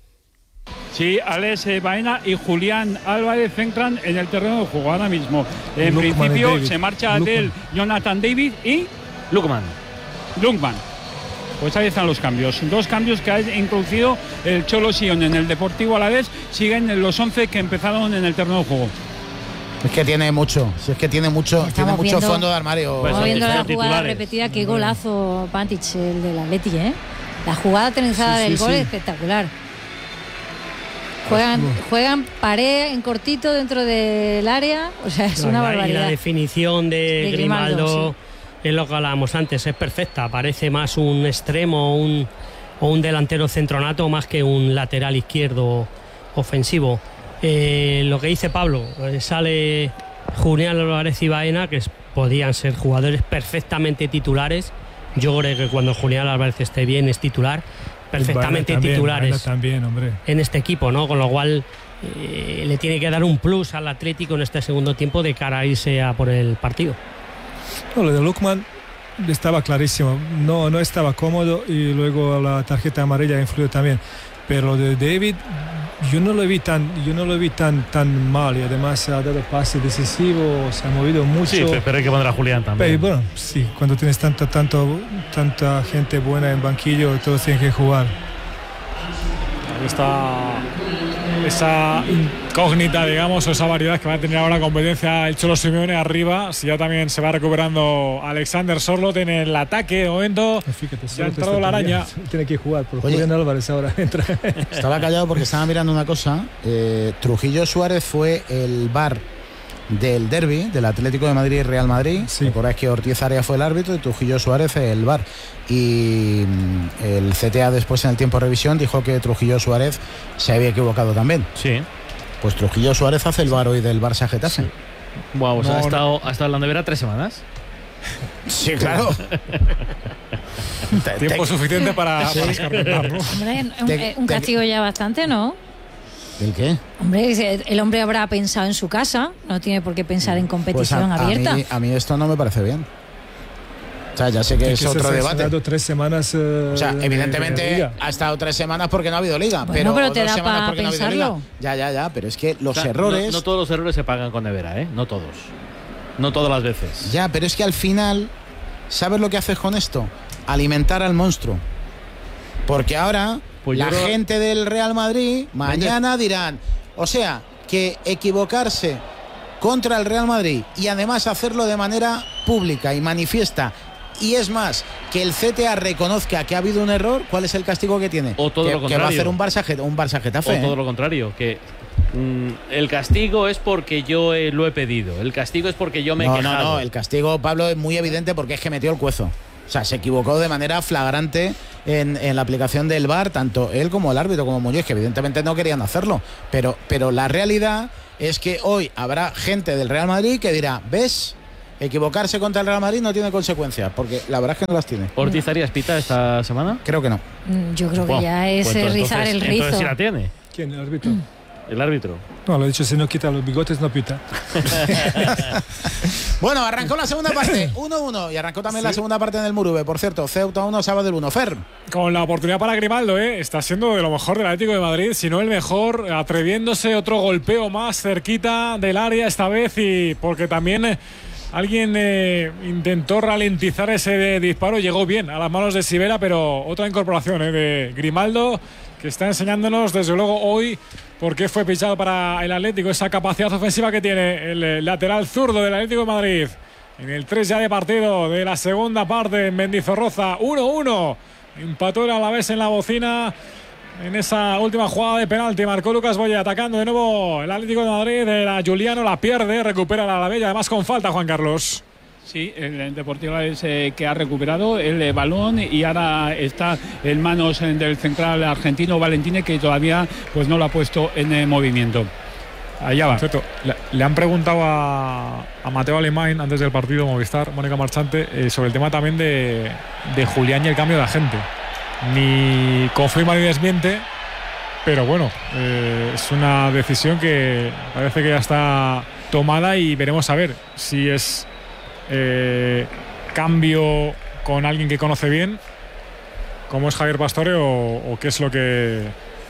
Sí, Alex eh, Baena y Julián Álvarez entran en el terreno de juego ahora mismo. En
Lookman y
principio
David.
se marcha
Lookman.
del Jonathan David y
Lookman.
Lundman. Pues ahí están los cambios. Dos cambios que ha introducido el Cholo Simeone en el Deportivo Alavés. Siguen los once que empezaron en el terreno de juego.
Es que tiene mucho, si es que tiene mucho, tiene mucho
viendo-
fondo de armario.
Pues
Estamos viendo la
son
jugada
titulares.
repetida, qué golazo Pantic, el del Atleti, ¿eh? La jugada trenzada
Sí, sí,
del gol
sí.
es espectacular. Juegan, juegan pared en cortito dentro del área, o sea, es
No,
una
y la- Y
barbaridad.
la definición de,
De Grimaldo,
Grimaldo, es lo que hablábamos antes, es perfecta. Parece más un extremo un, o un delantero centronato más que un lateral izquierdo ofensivo. Eh, lo que dice Pablo, eh, sale Julián Álvarez y Baena, que es- podían ser jugadores perfectamente titulares. Yo creo que cuando Julián Álvarez esté bien es titular, perfectamente
Baena también,
titulares
Baena también, hombre.
en este equipo, ¿no? Con lo cual eh, le tiene que dar un plus al Atlético en este segundo tiempo de cara a irse a por el partido.
No, lo de Lookman estaba clarísimo. No, no estaba cómodo y luego la tarjeta amarilla influyó también. Pero lo de David, yo no lo vi tan, yo no lo vi tan, tan mal, y además ha dado pase decisivo, se ha movido mucho.
Sí, pero hay que poner a Julián también.
Pero, bueno, sí, cuando tienes tanta, tanto, tanta gente buena en banquillo, todos tienen que jugar.
Ahí está esa incógnita, digamos, o esa variedad que va a tener ahora competencia el Cholo Simeone arriba. Si ya también se va recuperando Alexander Sorloth en el ataque de momento.
Fíjate,
Ya ha entrado la araña.
Tiene que jugar, por
Oye.
Julián Álvarez ahora entra.
Estaba callado porque estaba mirando una cosa. Eh, Trujillo Suárez fue el V A R del derbi del Atlético de Madrid y Real Madrid.
Sí.
Recordáis que Ortiz Arias fue el árbitro y Trujillo Suárez el V A R. Y mm, el C T A después en el tiempo de revisión dijo que Trujillo Suárez se había equivocado también.
Sí.
Pues Trujillo Suárez hace el V A R hoy del Barça Getafe.
Wow, pues
No,
ha,
no.
estado, ha estado en la nevera tres semanas.
Sí, claro. Te-
Tiempo
te-
suficiente para,
Sí.
para descartar, ¿no?
Hombre, un,
Te-
eh, un
te-
castigo ya bastante, ¿no?
¿El qué?
Hombre, el hombre habrá pensado en su casa, no tiene por qué pensar en
Pues
competición
a, a
abierta.
mí, a mí esto no me parece bien. O sea, ya sé que
Tiene
es
que ser
otro debate.
sancionado tres semanas. eh,
O sea,
de- de
evidentemente
liga.
ha estado tres semanas porque no ha habido liga.
Bueno,
pero
pero te
dos
da
semanas
pa
porque no ha habido
pensarlo.
liga. Ya, ya, ya. Pero es que los
O sea,
errores.
No, no todos los errores se pagan con nevera, ¿eh? No todos. No todas las veces.
Ya, pero es que al final, ¿sabes lo que haces con esto? Alimentar al monstruo. Porque ahora
Pues
la
creo...
gente del Real Madrid mañana dirán, o sea, que equivocarse contra el Real Madrid y además hacerlo de manera pública y manifiesta, y es más, que el C T A reconozca que ha habido un error, ¿cuál es el castigo que tiene?
O todo
que,
lo contrario.
que va a hacer un Barça, un Barça Getafe.
O todo
¿eh?
lo contrario, que mm, el castigo es porque yo eh, lo he pedido. El castigo es porque yo me
no,
he quejado.
No, no, el castigo, Pablo, es muy evidente porque es que metió el cuezo. O sea, se equivocó de manera flagrante en, en la aplicación del V A R, tanto él como el árbitro, como Muñoz, que evidentemente no querían hacerlo. Pero, pero la realidad es que hoy habrá gente del Real Madrid que dirá, ¿ves? Equivocarse contra el Real Madrid no tiene consecuencias, porque la verdad es que no las tiene.
¿Ortiz Arias pita esta semana?
Creo que no.
Yo creo que
Bueno,
ya es
pues
eh,
entonces,
rizar el rizo.
Entonces sí la tiene.
¿Quién? ¿El árbitro?
El árbitro.
No, lo he dicho, si no quita los bigotes no pita.
Bueno, arrancó la segunda parte, uno uno, y arrancó también sí. la segunda parte en el Murube. Por cierto, Ceuta uno, Sabadell uno. Fer.
Con la oportunidad para Grimaldo, ¿eh? Está siendo de lo mejor del Atlético de Madrid, si no el mejor, atreviéndose otro golpeo más cerquita del área esta vez, y porque también eh, alguien eh, intentó ralentizar ese disparo, llegó bien a las manos de Sivera, pero otra incorporación eh, de Grimaldo, que está enseñándonos desde luego hoy por qué fue fichado para el Atlético, esa capacidad ofensiva que tiene el lateral zurdo del Atlético de Madrid. En el tres ya de partido de la segunda parte en Mendizorroza, uno uno. Empató el Alavés en la bocina en esa última jugada de penalti. Marcó Lucas Boya, atacando de nuevo el Atlético de Madrid. Era Juliano, la pierde, recupera el Alavés, además con falta, Juan Carlos.
Sí, el Deportivo es eh, que ha recuperado el eh, balón y ahora está en manos eh, del central argentino Valentine, que todavía pues no lo ha puesto en eh, movimiento. Allá va.
Cierto. Le, le han preguntado a, a Mateo Alemán antes del partido, Movistar, Mónica Marchante, eh, sobre el tema también de, de Julián y el cambio de agente. Ni confirma ni desmiente, pero bueno, eh, es una decisión que parece que ya está tomada y veremos a ver si es Eh, cambio con alguien que conoce bien, como es Javier Pastore, o, o qué es lo que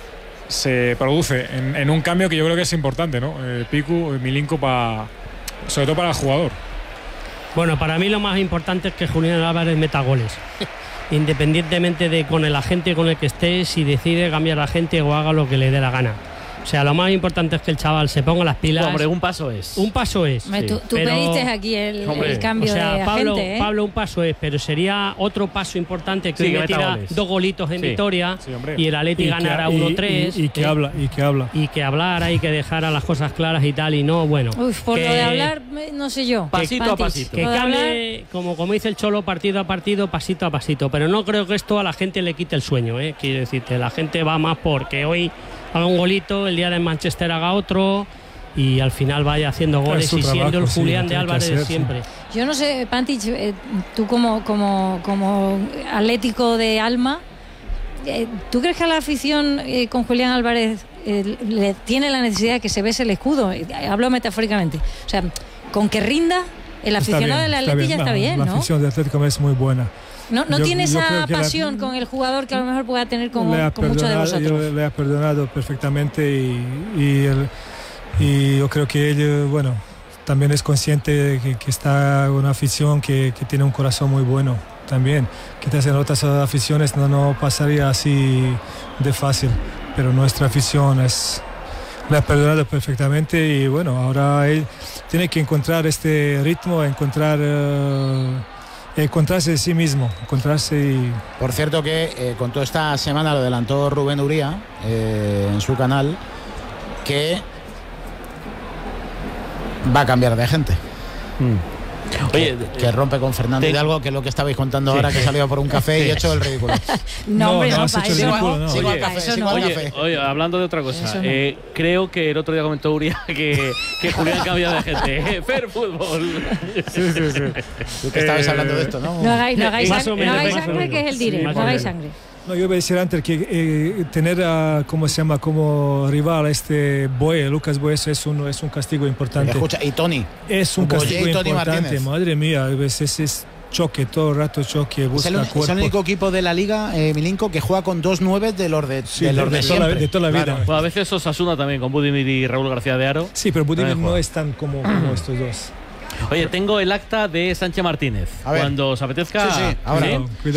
se produce en, en un cambio que yo creo que es importante, ¿no? Eh, Piku, Milinko, pa, sobre todo para el jugador.
Bueno, para mí lo más importante es que Julián Álvarez meta goles. Independientemente de con el agente con el que esté, si decide cambiar a agente o haga lo que le dé la gana. O sea, lo más importante es que el chaval se ponga las pilas.
Hombre, un paso es.
Un paso es.
Hombre, tú tú
pero,
pediste aquí el,
hombre,
el cambio
o sea,
de
Pablo,
agente, ¿eh?
Pablo, un paso es, pero sería otro paso importante que
sí,
hoy
que
me tira
goles.
dos golitos en
sí.
Vitoria
Sí,
y el Atleti ganara uno tres.
Y, y, y que
eh,
habla, y que habla.
Y que hablara y que dejara las cosas claras y tal, y no, bueno.
Uf, por
que,
lo de hablar, no sé yo.
Pasito
Pantis,
a pasito.
Que
lo de
cambie,
hablar,
como, como dice el Cholo, partido a partido, pasito a pasito. Pero no creo que esto a la gente le quite el sueño, ¿eh? Quiero decirte, la gente va más porque hoy haga un golito, el día de Manchester haga otro y al final vaya haciendo goles y siendo el Julián de Álvarez de siempre.
yo no sé, Pantich, eh, tú como, como, como atlético de alma, eh, ¿tú crees que a la afición eh, con Julián Álvarez eh, le tiene la necesidad de que se bese el escudo? Eh, hablo metafóricamente. O sea, con que rinda, el aficionado del Atleti ya está bien, ¿no?
La afición del Atlético es muy buena.
No, no
Yo-
tiene
yo
esa
creo que la-
pasión con el jugador que a lo mejor pueda tener con,
Le ha
con muchos de
perdonado-
vosotros.
yo le ha perdonado perfectamente y, y, el- y yo creo que él, bueno, también es consciente de que, que está una afición que, que tiene un corazón muy bueno también. Quizás en otras aficiones no, no pasaría así de fácil, pero nuestra afición es, le ha perdonado perfectamente y bueno, ahora él tiene que encontrar este ritmo, encontrar... eh, encontrarse de sí mismo, encontrarse y...
Por cierto que eh, con toda esta semana lo adelantó Rubén Uría eh, en su canal, que va a cambiar de gente.
Mm. Oye,
que, que rompe con Fernando
te...
Hidalgo, que es lo que estabais contando
sí.
ahora, que salió por un café y he hecho el ridículo.
No, hombre, no,
no has
para
hecho
eso
ridículo,
no.
no.
Sigo al
Oye,
café,
eso
sigo
no.
al
Oye,
café.
oye, hablando de otra cosa,
Eso no.
eh, creo que el otro día comentó Uria que, que Julián cambia de gente. Fer fútbol.
Sí, sí, sí.
Tú que estabais
Eh,
hablando de esto, ¿no?
No hagáis, no hagáis,
Más
sang-
o menos,
no hagáis
más o
sangre,
menos.
que es el dire,
Sí,
no
más o
hagáis
menos.
sangre.
No, yo voy a decir antes que eh, tener a, ¿cómo se llama? Como rival a este Boye, Lucas Boye, eso es un, es un castigo importante.
Escucha, y Tony.
Es un
Boye
castigo
y Tony
importante,
Martínez.
madre mía, ese es, es choque, todo el rato choque,
Es
busca
el, es
cuerpo.
el único equipo de la liga, eh, Milinko, que juega con dos nueve de los de,
Sí,
de,
de-
los de
de toda la-
siempre.
de toda la vida.
Claro.
Bueno, a veces Osasuna también con Budimir y Raúl García de Aro.
Sí, pero Budimir
También
no
juega.
es tan como, como estos dos.
Oye, tengo el acta de Sánchez Martínez.
A ver.
Cuando os apetezca.
Sí, sí, ahora.
¿sí?
Cuidado, cuidado.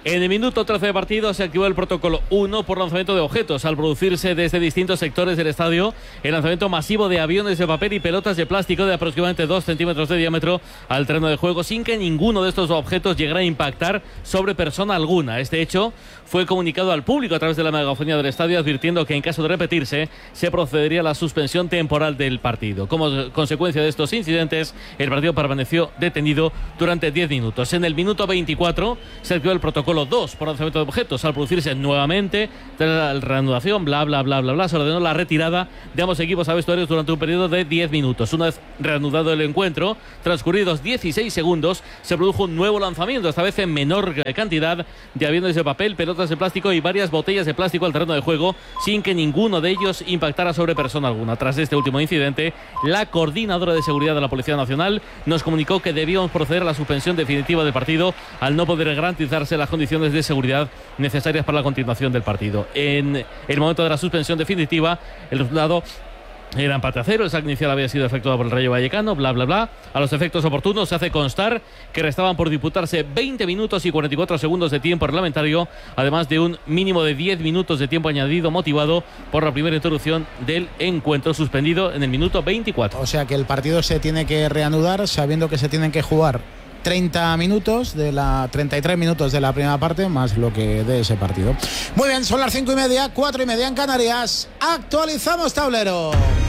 En el minuto trece de partido se activó el protocolo uno por lanzamiento de objetos al producirse desde distintos sectores del estadio el lanzamiento masivo de aviones de papel y pelotas de plástico de aproximadamente dos centímetros de diámetro al terreno de juego sin que ninguno de estos objetos llegara a impactar sobre persona alguna. Este hecho fue comunicado al público a través de la megafonía del estadio, advirtiendo que en caso de repetirse se procedería a la suspensión temporal del partido. Como consecuencia de estos incidentes, el partido permaneció detenido durante diez minutos. En el minuto veinticuatro se activó el protocolo dos por lanzamiento de objetos. Al producirse nuevamente tras la reanudación, bla, bla, bla, bla, bla, se ordenó la retirada de ambos equipos a vestuarios durante un periodo de diez minutos. Una vez reanudado el encuentro, transcurridos dieciséis segundos, se produjo un nuevo lanzamiento, esta vez en menor cantidad, de aviones de papel, pelotas de plástico y varias botellas de plástico al terreno de juego, sin que ninguno de ellos impactara sobre persona alguna. Tras este último incidente, la coordinadora de seguridad de la Policía Nacional nos comunicó que debíamos proceder a la suspensión definitiva del partido al no poder garantizarse las condiciones de seguridad necesarias para la continuación del partido. En el momento de la suspensión definitiva, el resultado era empate a cero. El saque inicial había sido efectuado por el Rayo Vallecano, bla, bla, bla. A los efectos oportunos se hace constar que restaban por disputarse veinte minutos y cuarenta y cuatro segundos de tiempo reglamentario, además de un mínimo de diez minutos de tiempo añadido motivado por la primera interrupción del encuentro, suspendido en el minuto veinticuatro.
O sea que el partido se tiene que reanudar sabiendo que se tienen que jugar treinta minutos de la treinta y tres minutos de la primera parte más lo que de ese partido. Muy bien, son las cinco y media, cuatro y media en Canarias. Actualizamos tablero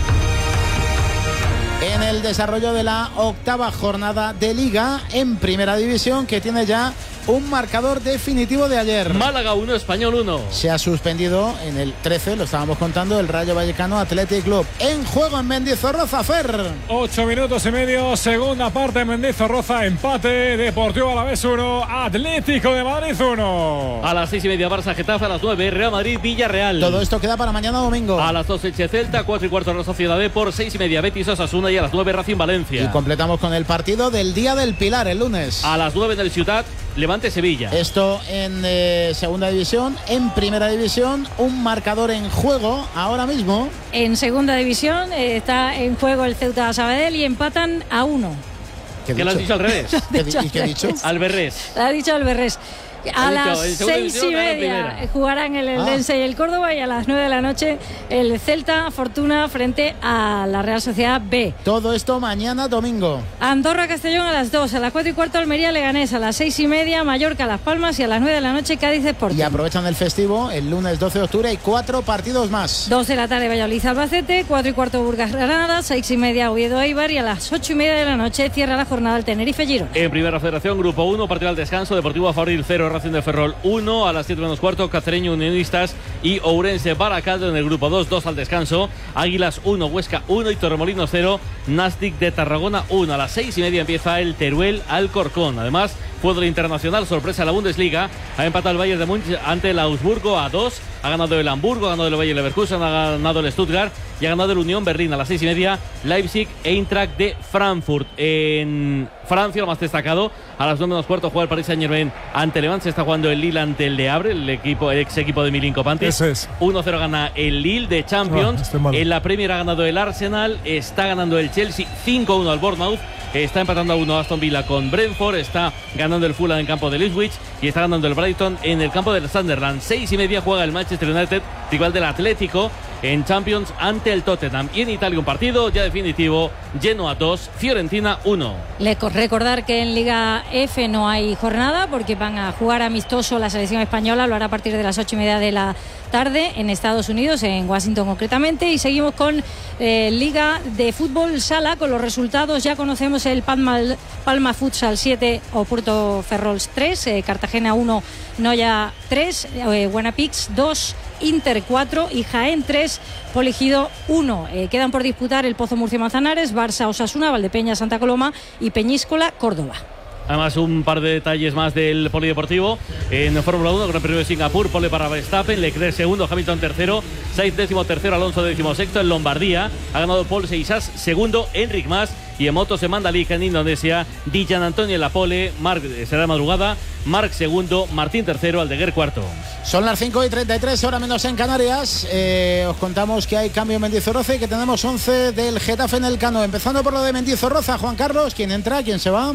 en el desarrollo de la octava jornada de Liga en Primera División, que tiene ya un marcador definitivo de ayer.
Málaga uno, Español uno.
Se ha suspendido en el trece, lo estábamos contando, el Rayo Vallecano Athletic Club. En juego en Mendizorroza, Fer.
Ocho minutos y medio, segunda parte en Mendizorroza, empate, Deportivo Alavés uno, Atlético de Madrid uno.
A las seis y media Barça Getafe, a las nueve Real Madrid Villarreal.
Todo esto queda para mañana domingo.
A las dos Elche Celta, cuatro y cuarto Real Sociedad B, por seis y media Betis Osasuna y a las nueve Racing Valencia.
Y completamos con el partido del Día del Pilar, el lunes.
A las nueve en el Ciutat, Levante Sevilla.
Esto en eh, segunda división. En primera división, un marcador en juego ahora mismo.
En segunda división eh, está en juego el Ceuta Sabadell y empatan a uno.
¿Qué, ¿Qué lo has dicho al revés?
¿Qué, ¿Y qué he dicho?
Alberrés.
Lo ha dicho Alberrés. A las seis y media jugarán el Eldense ah. y el Córdoba, y a las nueve de la noche el Celta Fortuna frente a la Real Sociedad B.
Todo esto mañana domingo.
Andorra Castellón a las dos, a las cuatro y cuarto Almería Leganés, a las seis y media Mallorca Las Palmas y a las nueve de la noche Cádiz Sporting.
Y aprovechan el festivo el lunes doce de octubre y cuatro partidos más.
Dos de la tarde Valladolid Albacete, cuatro y cuarto Burgas Granada, seis y media Oviedo Eibar y a las ocho y media de la noche cierra la jornada el Tenerife Girona.
En Primera Federación, Grupo uno, partido al descanso, Deportivo Fabril cero, Racing de Ferrol uno, a las siete menos cuarto Cacereño Unionistas y Ourense Baracaldo. En el grupo dos, dos al descanso, Águilas uno, Huesca uno y Torremolinos cero, Nastic de Tarragona uno. A las seis y media empieza el Teruel Alcorcón. Además, fútbol internacional, sorpresa en la Bundesliga, ha empatado el Bayern de Múnich ante el Augsburgo a dos, ha ganado el Hamburgo, ha ganado el Bayer Leverkusen, ha ganado el Stuttgart y ha ganado el Unión Berlín. A las seis y media Leipzig Eintracht de Frankfurt. En Francia, lo más destacado, a las nueve menos cuarto juega el Paris Saint-Germain ante Levante. Se está jugando el Lille ante el Le Havre, el equipo, el ex equipo de Milinko Pantic.
Es.
uno cero gana el Lille de Champions. Oh, en la Premier ha ganado el Arsenal, está ganando el Chelsea cinco uno al Bournemouth, está empatando a uno Aston Villa con Brentford, está ganando el Fulham en campo de Ipswich y está ganando el Brighton en el campo del Sunderland. Seis y media juega el Manchester United, rival del Atlético, en Champions ante el Tottenham. Y en Italia un partido ya definitivo, Genoa dos, Fiorentina uno.
Le recordar que en Liga F no hay jornada porque van a jugar amistoso la selección española, lo hará a partir de las ocho y media de la tarde en Estados Unidos, en Washington concretamente. Y seguimos con eh, Liga de Fútbol Sala, con los resultados. Ya conocemos el Palma, Palma Futsal siete, Oporto Ferrols tres, eh, Cartagena uno, Noya tres, eh, Buenapix dos, Inter cuatro y Jaén tres, Poligido uno. Eh, quedan por disputar el Pozo Murcia Manzanares, Barça Osasuna, Valdepeña Santa Coloma y Peñíscola Córdoba.
Además, un par de detalles más del polideportivo. En Fórmula uno, Gran Premio de Singapur, pole para Verstappen, Leclerc segundo, Hamilton tercero, Sainz décimo tercero, Alonso décimo sexto. En Lombardía ha ganado Paul Seixas segundo, Enric Mas. Y en motos en Mandalika, en Indonesia, Dijan Antonio en la pole, Marc será de madrugada, Marc segundo, Martín tercero, Aldeguer cuarto.
Son las cinco y treinta y tres, hora menos en Canarias. Eh, os contamos que hay cambio en Mendizorroza y que tenemos once del Getafe en el Cano. Empezando por lo de Mendizorroza, Juan Carlos, ¿quién entra? ¿Quién se va?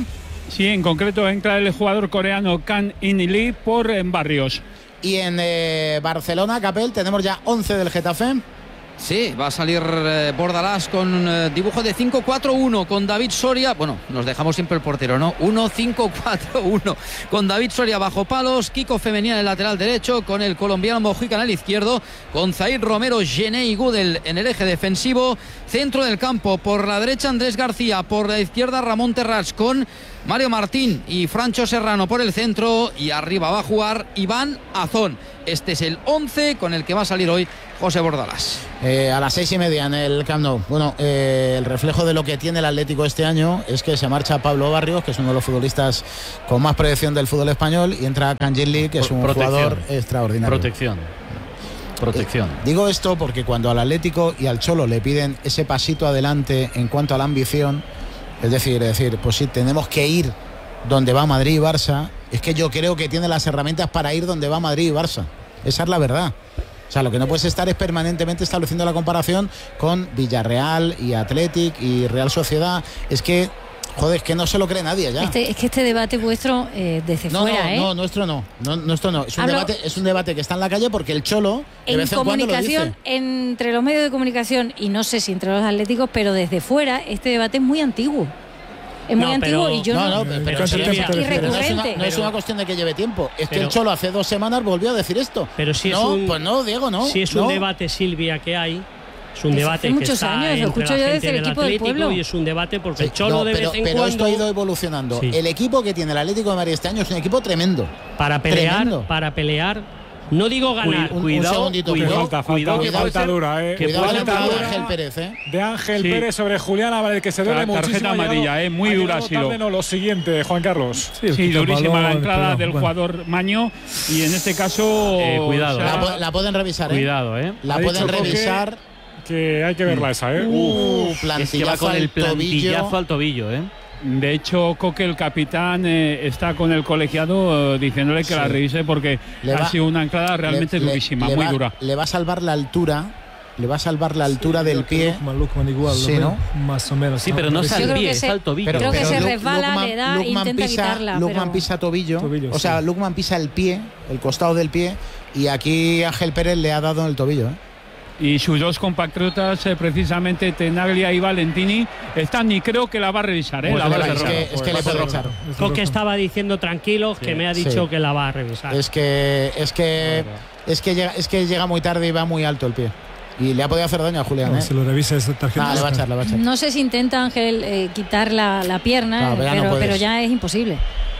Sí, en concreto entra el jugador coreano Kang In Lee por en Barrios.
Y en eh, Barcelona, Capel, tenemos ya once del Getafe.
Sí, va a salir eh, Bordalás con eh, dibujo de cinco cuatro uno con David Soria. Bueno, nos dejamos siempre el portero, ¿no? uno cinco cuatro uno con David Soria bajo palos, Kiko Femenía en el lateral derecho, con el colombiano Mojica en el izquierdo, con Zaid Romero, Gené y Gudel en el eje defensivo. Centro del campo, por la derecha Andrés García, por la izquierda Ramón Terrats, con Mario Martín y Francho Serrano por el centro, y arriba va a jugar Iván Azón. Este es el once con el que va a salir hoy José Bordalás.
Eh, a las seis y media en el Camp Nou. Bueno, eh, el reflejo de lo que tiene el Atlético este año es que se marcha Pablo Barrios, que es uno de los futbolistas con más proyección del fútbol español, y entra Kang In Lee, que es un Protección. jugador extraordinario.
Protección. Protección.
Eh, digo esto porque cuando al Atlético y al Cholo le piden ese pasito adelante en cuanto a la ambición, es decir, es decir, pues sí, tenemos que ir donde va Madrid y Barça, es que yo creo que tiene las herramientas para ir donde va Madrid y Barça. Esa es la verdad. O sea, lo que no puedes estar es permanentemente estableciendo la comparación con Villarreal y Athletic y Real Sociedad. Es que, joder, es que no se lo cree nadie ya.
Este, es que este debate vuestro eh, desde
no,
fuera,
no,
¿eh?
No, nuestro no. no nuestro no. Es un,
Hablo
debate, es un debate que está en la calle porque el Cholo de
en
vez en cuando lo
comunicación,
dice.
entre los medios de comunicación, y no sé si entre los atléticos, pero desde fuera este debate es muy antiguo. Es muy
No,
antiguo
pero-
y yo
No,
no.
no, pero,
pero
pero
Silvia,
sí,
y
pero no es una,
recurrente.
no es
Pero-
una cuestión de que lleve tiempo. Es que
pero-
el Cholo hace dos semanas volvió a decir esto.
Pero si es
no,
un-
pues no, Diego, no.
Si es un
no.
debate, Silvia, que hay, es un
Desde
debate
hace
que
muchos
está
años, lo
entre
escucho
la
yo
gente
desde el
del
equipo del
Atlético,
pueblo.
y es un debate porque el
Sí,
Cholo
no,
de
pero,
vez en
pero
cuando
esto ha ido evolucionando.
Sí.
El equipo que tiene el Atlético de Madrid este año es un equipo tremendo.
para pelear,
Tremendo.
para pelear, no digo ganar,
Un- un
Cuidado,
segundito,
cuidado,
cuidado,
falta, falta,
cuidado que
cuidado,
puede
falta
ser-
dura, eh.
que
Cuidado
puede
la
ser
entrada de
dura.
Ángel Pérez, ¿eh?
De Ángel
Sí.
Pérez sobre Julián Álvarez, que se duele
Tar-
muchísimo.
tarjeta
Ha llegado-
amarilla, eh, muy
ha
dura
llegado
ha sido.
tarde, no, lo siguiente, Juan Carlos.
Sí,
Sí,
quita el
durísima
balón,
la entrada
pero,
del
bueno.
jugador Maño, y en este caso
Eh, cuidado,
será-
La, pu- la pueden revisar, ¿eh?
Cuidado, ¿eh?
La
Ha
pueden
dicho Coque
revisar.
Que hay que verla esa, ¿eh?
Uh,
Es que va
plantillazo
con el
al
plantillazo
tobillo.
al tobillo, ¿eh?
De hecho, Coque, el capitán, eh, está con el colegiado eh, diciéndole que
Sí.
la revise porque
Le
ha
va-
sido una entrada realmente
Le- le-
durísima,
le
muy
va-
dura.
Le va a salvar la altura. Le va a salvar la altura del pie.
Lukman, Lukman igual,
Sí,
lo
¿no?
veo más o menos.
Sí, pero no es
Yo
al
creo
pie,
que
es
se-
al tobillo.
Pero,
Creo que
pero
se
Lu-
resbala, le da, intenta
pisa,
quitarla,
Lukman
pero-
pisa tobillo.
Tobillo,
o sea,
sí.
Lukman pisa el pie, el costado del pie. Y aquí Ángel Pérez le ha dado en el tobillo, ¿eh?
Y sus dos compatriotas, eh, precisamente Tenaglia y Valentini, están, y creo que la va a revisar, ¿eh?
Pues
la va a
es,
revisar.
que, es que le puede echar.
Coque estaba diciendo tranquilos que me ha dicho
Sí.
que la va a revisar.
Es que es que es que llega, es que llega muy tarde y va muy alto el pie. Y le ha podido hacer daño a Julián,
No,
¿eh?
si lo revisa esa tarjeta.
Ah, le va a echar, le va a echar.
No sé si intenta Ángel eh, quitar la, la pierna,
Claro, pero ya no
pero,
puedes.
pero ya es imposible.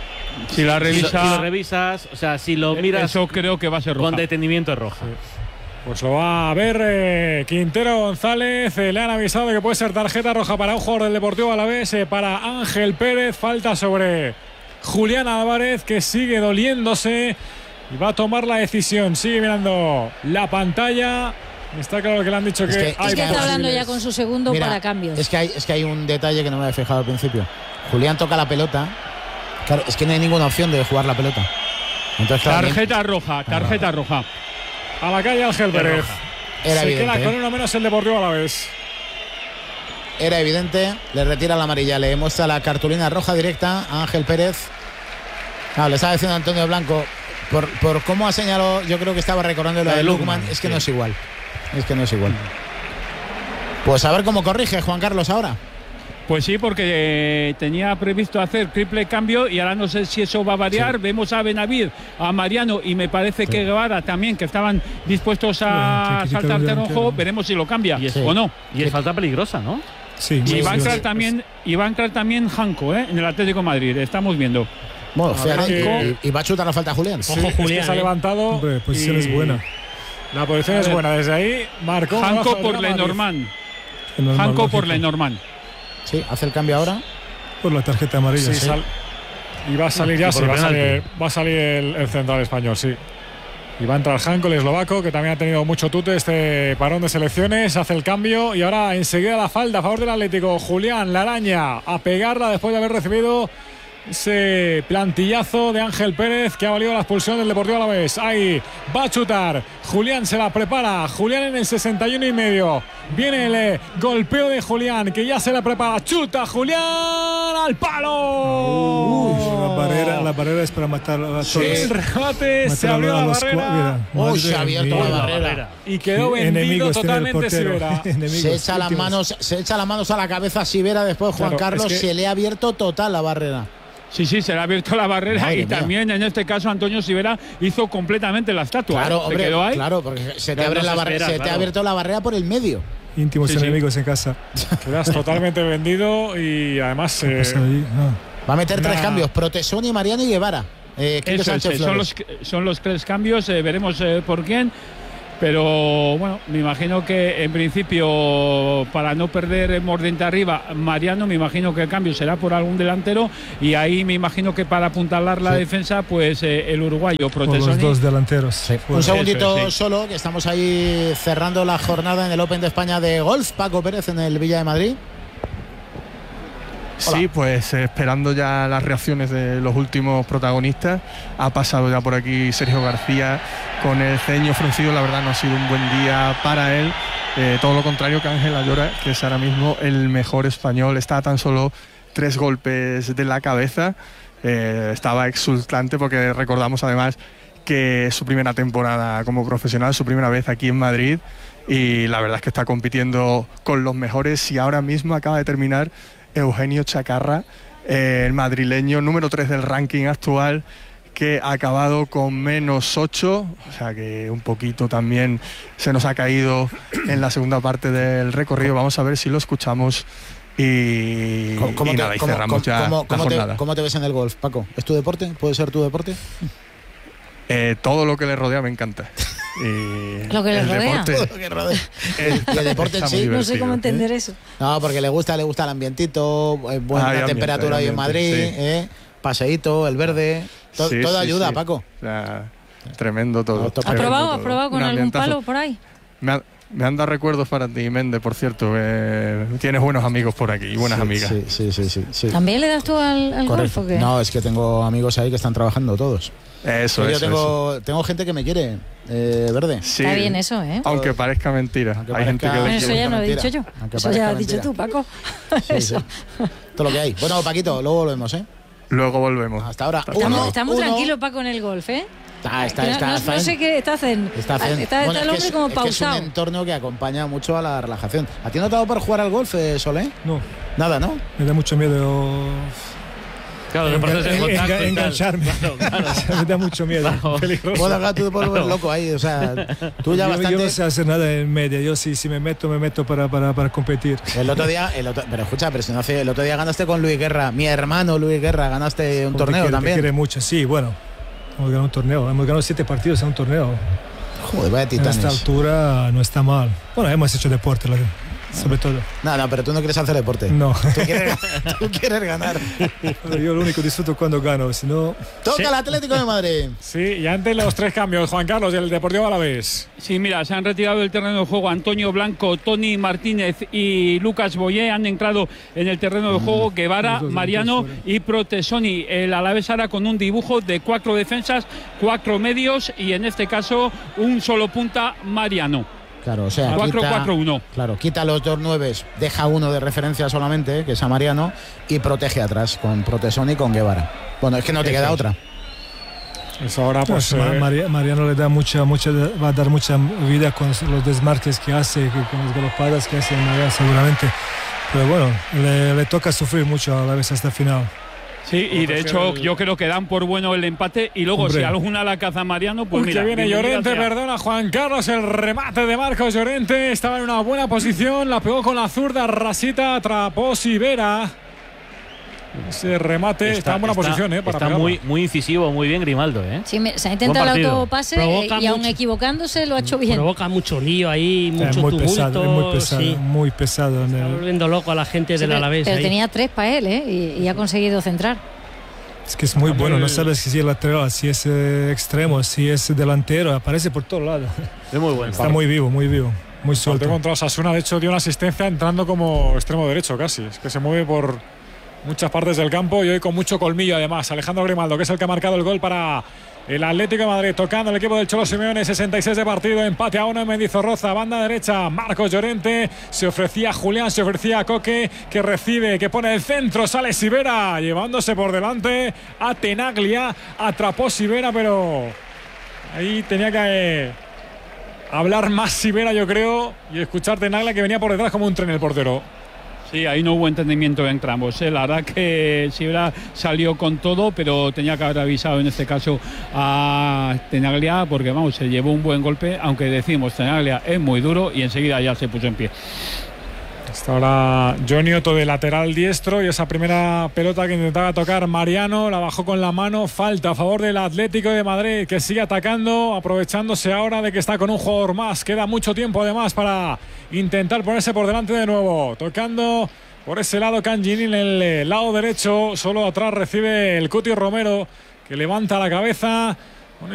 Si la
Si lo,
revisa,
si lo revisas, o sea, si lo miras
eso creo que va a ser roja.
con detenimiento es roja.
Pues lo va a ver eh, Quintero González. Eh, le han avisado de que puede ser tarjeta roja para un jugador del Deportivo Alavés, eh, para Ángel Pérez. Falta sobre Julián Álvarez, que sigue doliéndose y va a tomar la decisión. Sigue mirando la pantalla. Está claro que le han dicho
Es
que,
que-
hay
es
Es que está
posibles.
hablando ya con su segundo
Mira,
para cambios.
Es que, hay, es que hay un detalle que no me había fijado al principio. Julián toca la pelota. Claro, es que no hay ninguna opción de jugar la pelota. Entonces, claro,
Tarjeta roja, tarjeta roja.
a la calle Ángel Pérez.
era
Se
evidente.
queda con
¿eh?
uno menos el Deportivo Alavés.
Era evidente. Le retira la amarilla. Le muestra la cartulina roja directa a Ángel Pérez. Claro, le estaba diciendo Antonio Blanco. Por, por cómo ha señalado, yo creo que estaba recordando lo
La
de
de
Lukman.
Lukman,
Es que
sí.
no es igual. Es que no es igual. Pues a ver cómo corrige Juan Carlos ahora.
Pues sí, porque eh, tenía previsto hacer triple cambio y ahora no sé si eso va a variar.
Sí.
Vemos a Benavid, a Mariano y me parece que Guevara también, que estaban dispuestos a
Sí, que
saltar
quitaron
terreno
de
juego.
antes.
Veremos si lo cambia
Y es-
o no.
Y es falta peligrosa, ¿no?
Sí,
Y
sí,
va a
sí,
entrar
sí.
también, y va a entrar también Janko, ¿eh? En el Atlético de Madrid. Estamos viendo.
Bueno,
A
fíjate,
ver,
y, y va a chutar la falta a Julián.
Sí,
Ojo,
es que
Julián,
se ha
eh.
levantado.
Hombre, posición
y
es buena.
La posición
A
es
ver.
buena. Desde ahí marcó un
Janko
golazo del
por
Real Madrid.
Lenormand.
Que normal,
Janko por
lógico.
Lenormand.
Sí, hace el cambio ahora.
Por la tarjeta amarilla.
Sí,
sí.
sal- y va a salir ya,
Y por
sí, va a
penalti.
salir, va a salir el, el central español, sí. Y va a entrar Janko, el eslovaco, que también ha tenido mucho tute este parón de selecciones. Hace el cambio y ahora enseguida la falta a favor del Atlético. Julián, la araña, a pegarla después de haber recibido ese plantillazo de Ángel Pérez que ha valido la expulsión del Deportivo Alavés. Ahí va a chutar. Julián se la prepara. Julián en el sesenta y uno y medio. Viene el eh, golpeo de Julián, que ya se la prepara. Chuta Julián al palo.
la barrera es para matar a todos.
Sí, el remate,
Matar
se
a
abrió la
los
barrera.
cua- mira,
Oh,
madre
se ha abierto
mía.
la barrera.
Y quedó vendido
Enemigos tiene el
totalmente
portero.
Sivera.
Enemigos
Se echa, las
últimos.
manos, se echa las manos a la cabeza a Sivera, después Juan
Claro,
Carlos
es que-
se le ha abierto total la barrera.
Sí, sí, se le ha abierto la barrera
Madre
y
mía.
también en este caso Antonio Sivera hizo completamente la estatua.
Claro,
¿eh? Se
hombre,
quedó ahí.
claro, porque se te,
Claro,
abre
no
la
se
barre-
espera,
se te ha
claro.
abierto la barrera por el medio.
Íntimos
Sí, sí.
enemigos en casa.
Quedas totalmente vendido y además. eh,
Pasa ahí, no.
Va a meter tres
Nah.
cambios: Protesoni, Mariano y Guevara. Eh, Quique
Eso es,
Sánchez
eh, son,
Flores.
los, son los tres cambios, eh, veremos eh, por quién. Pero bueno, me imagino que en principio, para no perder mordente arriba, Mariano, me imagino que el cambio será por algún delantero. Y ahí me imagino que para apuntalar la
Sí.
defensa, pues eh, el uruguayo,
Por los
Protesoni.
dos delanteros.
Sí.
Fuera.
Un segundito
Eso es, sí.
solo, que estamos ahí cerrando la jornada en el Open de España de golf. Paco Pérez en el Villa de Madrid.
Sí, pues eh, esperando ya las reacciones de los últimos protagonistas. Ha pasado ya por aquí Sergio García con el ceño fruncido. La verdad no ha sido un buen día para él. Eh, todo lo contrario que Ángel Ayora, que es ahora mismo el mejor español. Está a tan solo tres golpes de la cabeza. Eh, estaba exultante porque recordamos además que es su primera temporada como profesional, su primera vez aquí en Madrid. Y la verdad es que está compitiendo con los mejores y ahora mismo acaba de terminar Eugenio Chacarra, eh, el madrileño número tres del ranking actual, que ha acabado con menos ocho, o sea que un poquito también se nos ha caído en la segunda parte del recorrido. Vamos a ver si lo escuchamos y,
¿Cómo, cómo
y
te,
nada, y
cómo-
cerramos
cómo-
ya
cómo-
la
cómo te-
jornada.
cómo te ves en el golf, Paco? ¿Es tu deporte? ¿Puede ser tu deporte?
Eh, todo lo que le rodea me encanta. Y
Lo que le
el
rodea.
deporte-
Todo lo que rodea.
el-
Y el deporte en
está
sí.
muy
No sé cómo
divertido.
entender eso.
No, porque le gusta, le gusta el ambientito, eh, buena
Ah, hay ambiente,
temperatura
hay
ahí en
ambiente,
Madrid,
sí.
eh, paseíto, el verde, to-
Sí,
todo
sí,
ayuda,
sí.
Paco.
O sea, tremendo todo.
¿Ha
¿Ha
tremendo
probado,
todo.
¿Ha probado con
Un
algún
ambientazo.
palo por ahí?
Me, ha- me han dado recuerdos para ti, Méndez, por cierto. eh, tienes buenos amigos por aquí y buenas
Sí,
amigas.
Sí, sí, sí, sí, sí.
¿También le das tú al, al golf
Correcto.
o qué?
No, es que tengo amigos ahí que están trabajando todos.
Eso,
Yo
eso,
tengo, tengo gente que me quiere, eh, verde.
eso. Sí,
Está bien eso, ¿eh?
aunque parezca mentira.
Aunque
Hay gente que
parezca-
le
Bueno, eso
quiere.
ya no he
mentira.
dicho yo.
Aunque
Eso ya
parezca
has dicho
mentira.
tú, Paco.
Sí,
Eso.
sí. Todo lo que hay. Bueno, Paquito, luego volvemos, ¿eh?
Luego volvemos.
Hasta ahora.
Hasta
Uno,
Estamos, estamos
uno.
tranquilos, Paco, en el golf, ¿eh?
Está, está,
No-
está,
no,
está
no
en-
sé qué está haciendo.
Está, zen.
Está,
Bueno,
está el
es que
hombre
es-
como
es que es
pausado.
un entorno que acompaña mucho a la relajación. ¿A ti no te ha dado por jugar al golf, eh, Solé?
No,
Nada, ¿no?
me da mucho miedo
Claro, deportes de
enga-
contacto y
enga-
tal.
engancharme.
Claro, claro.
Me da mucho miedo.
Bueno, acá tú te puedes volver loco ahí, o sea, tú ya
yo,
bastante...
yo no sé hacer nada en media. Yo sí, si me meto, me meto para, para, para competir.
El otro día, el otro- pero escucha, pero si no hace, el otro día ganaste con Luis Guerra, mi hermano Luis Guerra, ganaste un
Como te
torneo
quiere, te
también.
quiere mucho, sí, bueno. Hemos ganado un torneo. Hemos ganado siete partidos en un torneo.
Joder, vaya
A esta
titanes.
altura no está mal. Bueno, hemos hecho deporte, la- sobre todo.
No, no, pero tú no quieres hacer deporte.
No.
Tú quieres, tú quieres ganar.
Pero yo lo único disfruto cuando gano, si no...
Toca el Atlético de Madrid.
Sí, y antes los tres cambios, Juan Carlos, del Deportivo Alavés.
Sí, mira, se han retirado del terreno de juego Antonio Blanco, Tony Martínez y Lucas Boyé. Han entrado en el terreno de juego Guevara,
Los dos
Mariano
fuera.
y Protesoni. El Alavés ahora con un dibujo de cuatro defensas, cuatro medios y en este caso un solo punta, Mariano.
Claro, o sea,
cuatro
quita-
cuatro uno.
Claro, quita los dos nueves, deja uno de referencia solamente, que es a Mariano, y protege atrás con Protesoni y con Guevara. Bueno, es que no te queda otra.
Eso ahora, pues.
Ma-
eh,
Mari- Mariano le da mucha, mucha, va a dar mucha vida con los desmarques que hace, que- con las galopadas que hace Mariano seguramente. Pero bueno, le, le toca sufrir mucho a la vez hasta el final.
Sí, y de hecho yo creo que dan por bueno el empate y luego
Hombre.
si alguna la caza Mariano, pues
Uy,
mira.
que viene
bienvenido
Llorente,
sea.
perdona Juan Carlos, el remate de Marcos Llorente, estaba en una buena posición, la pegó con la zurda, rasita, atrapó Sivera. Ese remate está, en buena posición, ¿eh? Para
está
pegarlo.
muy, muy incisivo, muy bien Grimaldo, ¿eh?
Sí, me- se ha intentado
Buen
el
partido.
autopase
Provoca
y aun
mucho.
equivocándose lo ha hecho bien.
Provoca mucho lío ahí,
Es
mucho
muy
tumulto.
pesado, es muy pesado,
sí.
muy pesado. en
Está
el-
volviendo loco a la gente
Sí,
del
pero
Alavés.
pero
ahí.
tenía tres para él, ¿eh? Y, y ha conseguido centrar.
Es que es muy bueno, no sabes si es lateral, si es eh, extremo, si es delantero, aparece por todos lados.
Es muy bueno.
Está muy vivo, muy vivo, muy
Partido
suelto.
contra Osasuna, de hecho, dio una asistencia entrando como extremo derecho casi. Es que se mueve por muchas partes del campo y hoy con mucho colmillo además. Alejandro Grimaldo, que es el que ha marcado el gol para el Atlético de Madrid, tocando el equipo del Cholo Simeone, sesenta y seis de partido, empate a uno en Mendizorroza, banda derecha, Marcos Llorente, se ofrecía Julián, se ofrecía a Coque, que recibe, que pone el centro, sale Sivera, llevándose por delante a Tenaglia, atrapó Sivera, pero ahí tenía que eh, hablar más Sivera, yo creo, y escuchar Tenaglia, que venía por detrás como un tren el portero.
Sí, ahí no hubo entendimiento entre ambos, ¿eh? La verdad que Sivera salió con todo, pero tenía que haber avisado en este caso a Tenaglia, porque vamos, se llevó un buen golpe, aunque decimos Tenaglia es muy duro y enseguida ya se puso en pie.
Hasta ahora Johnny Otto de lateral diestro, y esa primera pelota que intentaba tocar Mariano la bajó con la mano. Falta a favor del Atlético de Madrid, que sigue atacando, aprovechándose ahora de que está con un jugador más. Queda mucho tiempo además para intentar ponerse por delante de nuevo. Tocando por ese lado Cangini en el lado derecho, solo atrás recibe el Cuti Romero, que levanta la cabeza